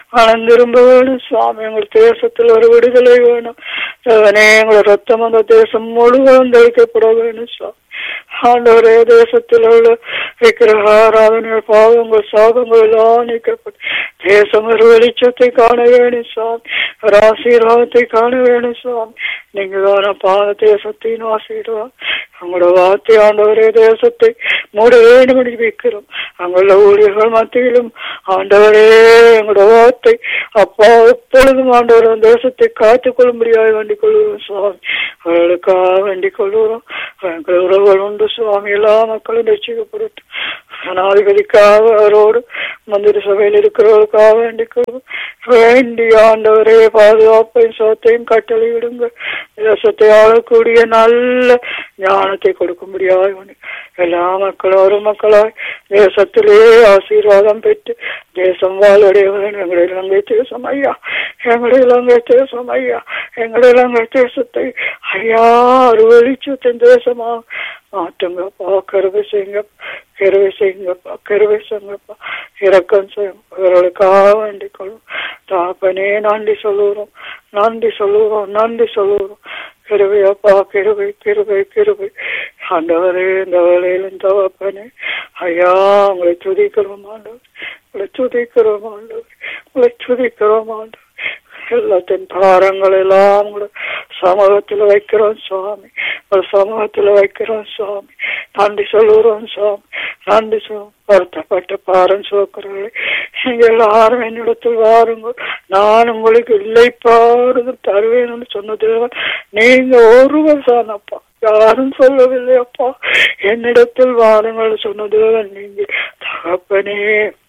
மனம் திரும்ப வேணும் சுவாமி. எங்கள் தேசத்தில் ஒரு விடுதலை வேணும். எங்களோட ரத்தம் அந்த தேசம் முழுவதும் தெளிக்கப்பட வேணும் சுவாமி. ஆண்டவரே, தேசத்தில் உள்ள விக்கிரக ஆராதனை பாவங்கள் சாபங்கள் எல்லாம் நீக்கப்பட்டு தேசம் ஒரு வெளிச்சத்தை காண வேணும் சுவாமி. ஒரு ஆசீர்வாதத்தை காண வேணும் சுவாமி. நீங்க தான பாத தேசத்தின் ஆசீர்வாதம். அவங்களோட வார்த்தை ஆண்டவரே தேசத்தை மூட வேண்டும் என்று வைக்கிறோம். அங்குள்ள ஊழியர்கள் மத்தியிலும் ஆண்டவரே எங்களோட வார்த்தை அப்பா எப்பொழுதும் ஆண்டவர் தேசத்தை காத்துக் கொள்ளும்படியாக வேண்டிக் கொள்கிறோம் சுவாமி. அவர்களுக்காக வேண்டிக் கொள்கிறோம். எங்கள் உறவுகள் உண்டு சுவாமி. எல்லா மக்களும் ரட்சிக்கப்படும். ஜனாதிபதிக்காக அவரோடு மந்திரி சபையில் இருக்கிறவர்களுக்காக வேண்டிக் கொள்வோம். வேண்டிய ஆண்டவரே பாதுகாப்பையும் சோத்தையும் கட்டளையிடுங்க. தேசத்தை ஆளக்கூடிய நல்ல ஞானத்தை கொடுக்கும்படியாக எல்லா மக்களும் ஒரு மக்களாய் தேசத்திலே ஆசீர்வாதம் பெற்று தேசம் வாழ்வடையவன். எங்களுடைய இலங்கை தேசம் ஐயா, எங்களுடைய இலங்கை தேசம் ஐயா, எங்களுடைய இலங்கை தேசத்தை ஐயா ஒரு வெளிச்சத்தின் தேசமா மாற்றுங்கப்பா. கருவை செய்யுங்கப்பா, கருவை செய்யுங்கப்பா, கருவை செய்யுங்கப்பா. இறக்கம் செய்யும் அவர்களுக்காக வேண்டிக் கொள்ளும் தாப்பனே. நன்றி சொல்லுறோம், நன்றி சொல்லுறோம், நன்றி சொல்லுறோம். கிருபையப்பா, கிருபை கிருபை கிருபை. ஆண்டவரே, இந்த வேலையிலும் தவப்பனே ஐயா உங்களை துதிக்கிறோம் ஆண்டவர், உங்களை துதிக்கிறோம் ஆண்டவர், உங்களை துதிக்கிறோம் ஆண்டவர். எல்லாத்தின் பாரங்கள் எல்லாம் கூட சமூகத்தில் வைக்கிறோம் சுவாமி, ஒரு சமூகத்தில் வைக்கிறோம் சுவாமி. நன்றி சொல்லுறோம் சுவாமி, நன்றி வருத்தப்பட்ட பாரம் சோக்கிறவர்களே நீங்க எல்லாரும் என்னிடத்தில் வாருங்க, நான் உங்களுக்கு இல்லை பாருங்க தருவேன் சொன்னது நீங்க ஒருவர் தானப்பா, யாரும் சொல்லவில்லை அப்பா. என்னிடத்தில் வாருங்கள் சொன்னது நீங்க தகப்பனே.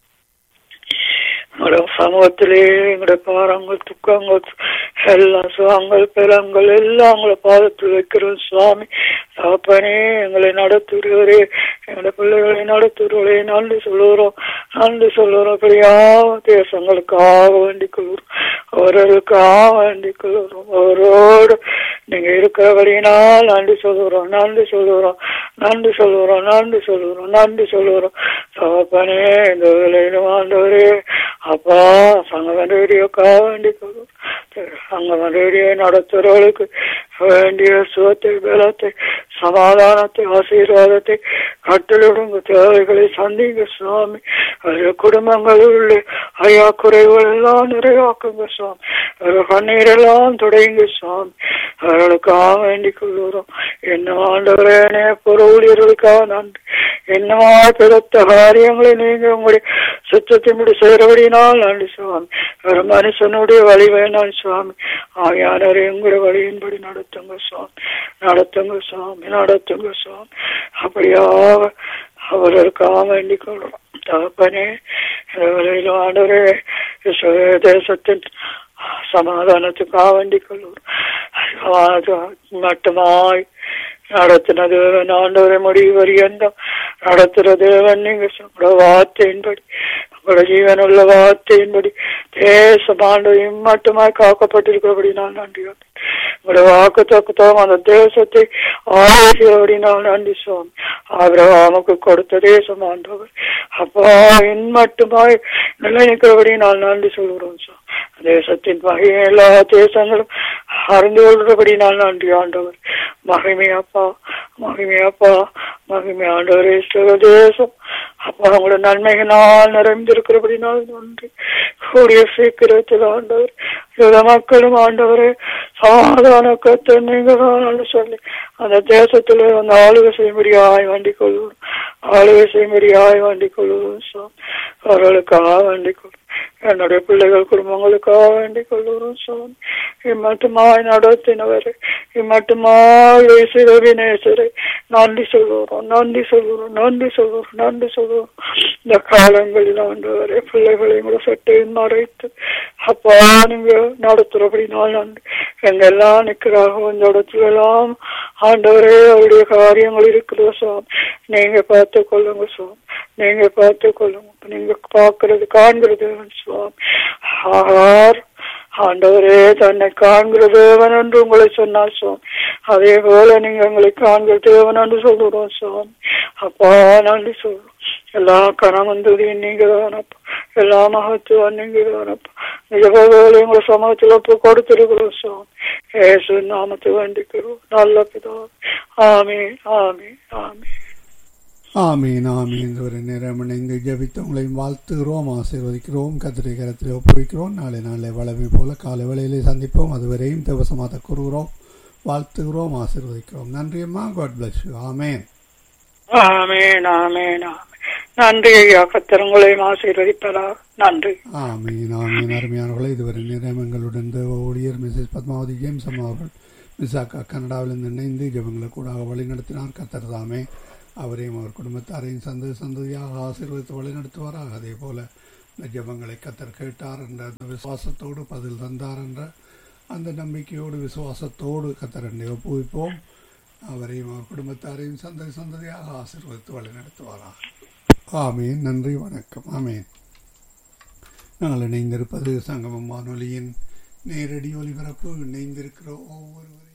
எங்களோட சமூகத்திலே எங்களுடைய பாரங்கள் துக்கங்கள் எல்லாம் சுகங்கள் பெறங்கள் எல்லாம் உங்களை பாதத்தில் வைக்கிறோம் சுவாமி. தகப்பனே எங்களை நடத்துகிறவரே, எங்களுடைய பிள்ளைகளை நடத்துகிறவரே நன்றி சொல்லுகிறோம், நன்றி சொல்லுகிறோம். அப்படியா தேசங்களுக்காக வேண்டிக் கொள்கிறோம், அவர்களுக்காக வேண்டிக் கொள்கிறோம். அவரோடு நீங்க இருக்கிறபடியினால் நன்றி சொல்லுகிறோம், நன்றி சொல்லுகிறோம், நன்றி சொல்லுகிறோம், நன்றி சொல்லுகிறோம், நன்றி சொல்லுகிறோம். தகப்பனே இந்த வேலையிலும் ஆண்டவரே அப்பா சங்கமன் ரேடியோக்காக வேண்டிக் கொள்கிறோம். சங்கமன் ரேடியோ நடத்துறவர்களுக்கு வேண்டிய சுகத்தை பலத்தை சமாதானத்தை ஆசீர்வாதத்தை கட்டளிடுங்க, தேவைகளை சந்திங்க சுவாமி. அவருடைய குடும்பங்களில் ஐயா குறைகள் எல்லாம் நிறைவாக்குங்க சுவாமி, அவர்கள் கண்ணீரெல்லாம் துடைங்க சுவாமி. அவர்களுக்காக வேண்டிக் கொள்கிறோம். என்ன ஆண்டவரே புற ஊழியர்களுக்காக நன்றி. என்னவா பெருத்த காரியங்களை நீங்க உங்களுடைய சுத்தத்தின்படி செய்கிறபடினால் நன்றி சுவாமி. ஒரு மனுஷனுடைய வழி வேணாம் சுவாமி, ஆயானரை உங்களுடைய வழியின்படி நடத்துங்க சுவாமி, நடத்துங்க சுவாமி, நடத்துங்க சுவாமி. அப்படியாக அவர்களுக்காக வேண்டிக் கொள்கிறோம். தகப்பனே ஆண்டவரே தேசத்தின் சமாதானத்துக்காக வேண்டிக் கொள்கிறோம். மட்டுமாய் நடத்தின தேவன் ஆண்டவரை முடிவு வரியந்தம் நடத்துகிற தேவன் நீங்க உங்களோட வார்த்தையின்படி உங்களோட ஜீவனுள்ள வார்த்தையின்படி தேசம் ஆண்டவரையும் மட்டுமாய் காக்கப்பட்டிருக்கிறபடி நான் நன்றி. உங்களோட வாக்கு தக்குத்தோம் அந்த தேசத்தை ஆசிரியபடி நான் நன்றி சுவாமி. ஆபிரகாமுக்கு கொடுத்த தேசம் ஆண்டவர் அப்பா என் மட்டுமாய் நிலைநிற்கிறபடி நான் நன்றி சொல்கிறோம் சுவாமி. தேசத்தின் மகிமை எல்லா தேசங்களும் அறிந்து கொள்கிறபடி நான் நன்றி ஆண்டவர். மகிமையப்பா, மகிமையப்பா, மகிமை ஆண்டவரே. தேசம் அப்பா உங்களோட நன்மைகளால் நிறைந்திருக்கிறபடி நான் நன்றி. கூடிய சீக்கிரத்தில் ஆண்டவர் எல்லா மக்களும் ஆண்டவரே சமாதான கத்தை நீங்க தான் சொல்லி அந்த தேசத்துல அந்த ஆளுகை செய்யும்படியாய் வேண்டிக் கொள்வோம், ஆளுகை செய்யும்படியாய் வேண்டிக் கொள்வோம். அவர்களுக்காக வேண்டிக் கொள்வோம். என்னுடைய பிள்ளைகள் குடும்பங்களுக்காக வேண்டிக் கொள்கிறோம் சுவாமி. இம்மட்டுமாய் நடத்தினவரை இம்மட்டுமாய் வினேசரை நன்றி சொல்கிறோம், நன்றி சொல்கிறோம், நன்றி சொல்கிறோம், நன்றி சொல்கிறோம். இந்த காலங்களில் ஆண்டவரை பிள்ளைகளையும் கூட சட்டையும் மறைத்து அப்பா நீங்க நடத்துறபடி நான் நன்றி. எங்கெல்லாம் நிற்கிறாங்க இந்த இடத்துல எல்லாம் ஆண்டவரே அவருடைய காரியங்கள் இருக்கிற சுவாமி நீங்க பார்த்து கொள்ளுங்க சுவாமி, நீங்க பார்த்து கொள்ளுங்க. நீங்க பார்க்கறது காண்கிறது சுவாமி. ஆகார் ஆண்டவரே தன்னை காண்கிற தேவன் என்று உங்களை சொன்னார் சுவாமி. அதே போல நீங்க எங்களை காண்கிற தேவன் என்று சொல்லுறோம் சுவாமி. அப்பா நன்றி சொல்றோம். எல்லா கனமந்துதியும் நீங்க தானப்பா, எல்லா மகத்துவம் நீங்க தானப்பா. நிஜபாவே உங்களை சமூகத்தில் கொடுத்திருக்கிறோம் சுவாமி. ஏசு நாமத்தை வேண்டிக்கிறோம் நல்ல பிதா. ஆமீன் ஆமீன் ஆமீன் ஆமீன் ஆமீன். ஒரு நேரம் இணைந்து ஜெபித்து உங்களையும் வாழ்த்துகிறோம், ஆசீர்வதிக்கிறோம், கர்த்தருடைய கரத்தில் ஒப்புவிக்கிறோம். நாளை வளமை போல காலை வேளையிலே சந்திப்போம். அதுவரையும் தேவசமாக கூறுகிறோம், வாழ்த்துகிறோம், ஆசீர்வதிக்கிறோம். நன்றி அம்மா. God bless you. ஆமேன் ஆமீன் ஆமீன் ஆமீன். நன்றி ஐயா, கர்த்தர் உங்களையும் ஆசீர்வதிப்பதா. நன்றி. ஆமீன் ஆமீன். அருமையானவர்களே, இதுவரை நேரம் எங்களுடன் தேவ ஊழியர் மிஸ்ஸஸ் பத்மாவதி ஜேம்ஸ் அம்மா அவர்கள் மிசாக்கா கனடாவிலிருந்து இணைந்து ஜெபங்களை கூட வழி நடத்தினார். கர்த்தர் தாமே அவரையும் அவர் குடும்பத்தாரையும் சந்ததியாக ஆசீர்வதித்து வழிநடத்துவாராக. அதே போல இந்த ஜெபங்களை கர்த்தர் கேட்டார் என்ற அந்த விசுவாசத்தோடு பதில் தந்தார் என்ற அந்த நம்பிக்கையோடு விசுவாசத்தோடு கர்த்தர் ஒப்புவிப்போம். அவரையும் அவர் குடும்பத்தாரையும் சந்ததியாக ஆசீர்வதித்து வழிநடத்துவாராக. ஆமீன். நன்றி, வணக்கம். ஆமீன். நாங்கள் இணைந்திருப்பது சங்கமம் வானொலியின் நேரடி ஒலிபரப்பு. இணைந்திருக்கிற ஒவ்வொருவரும்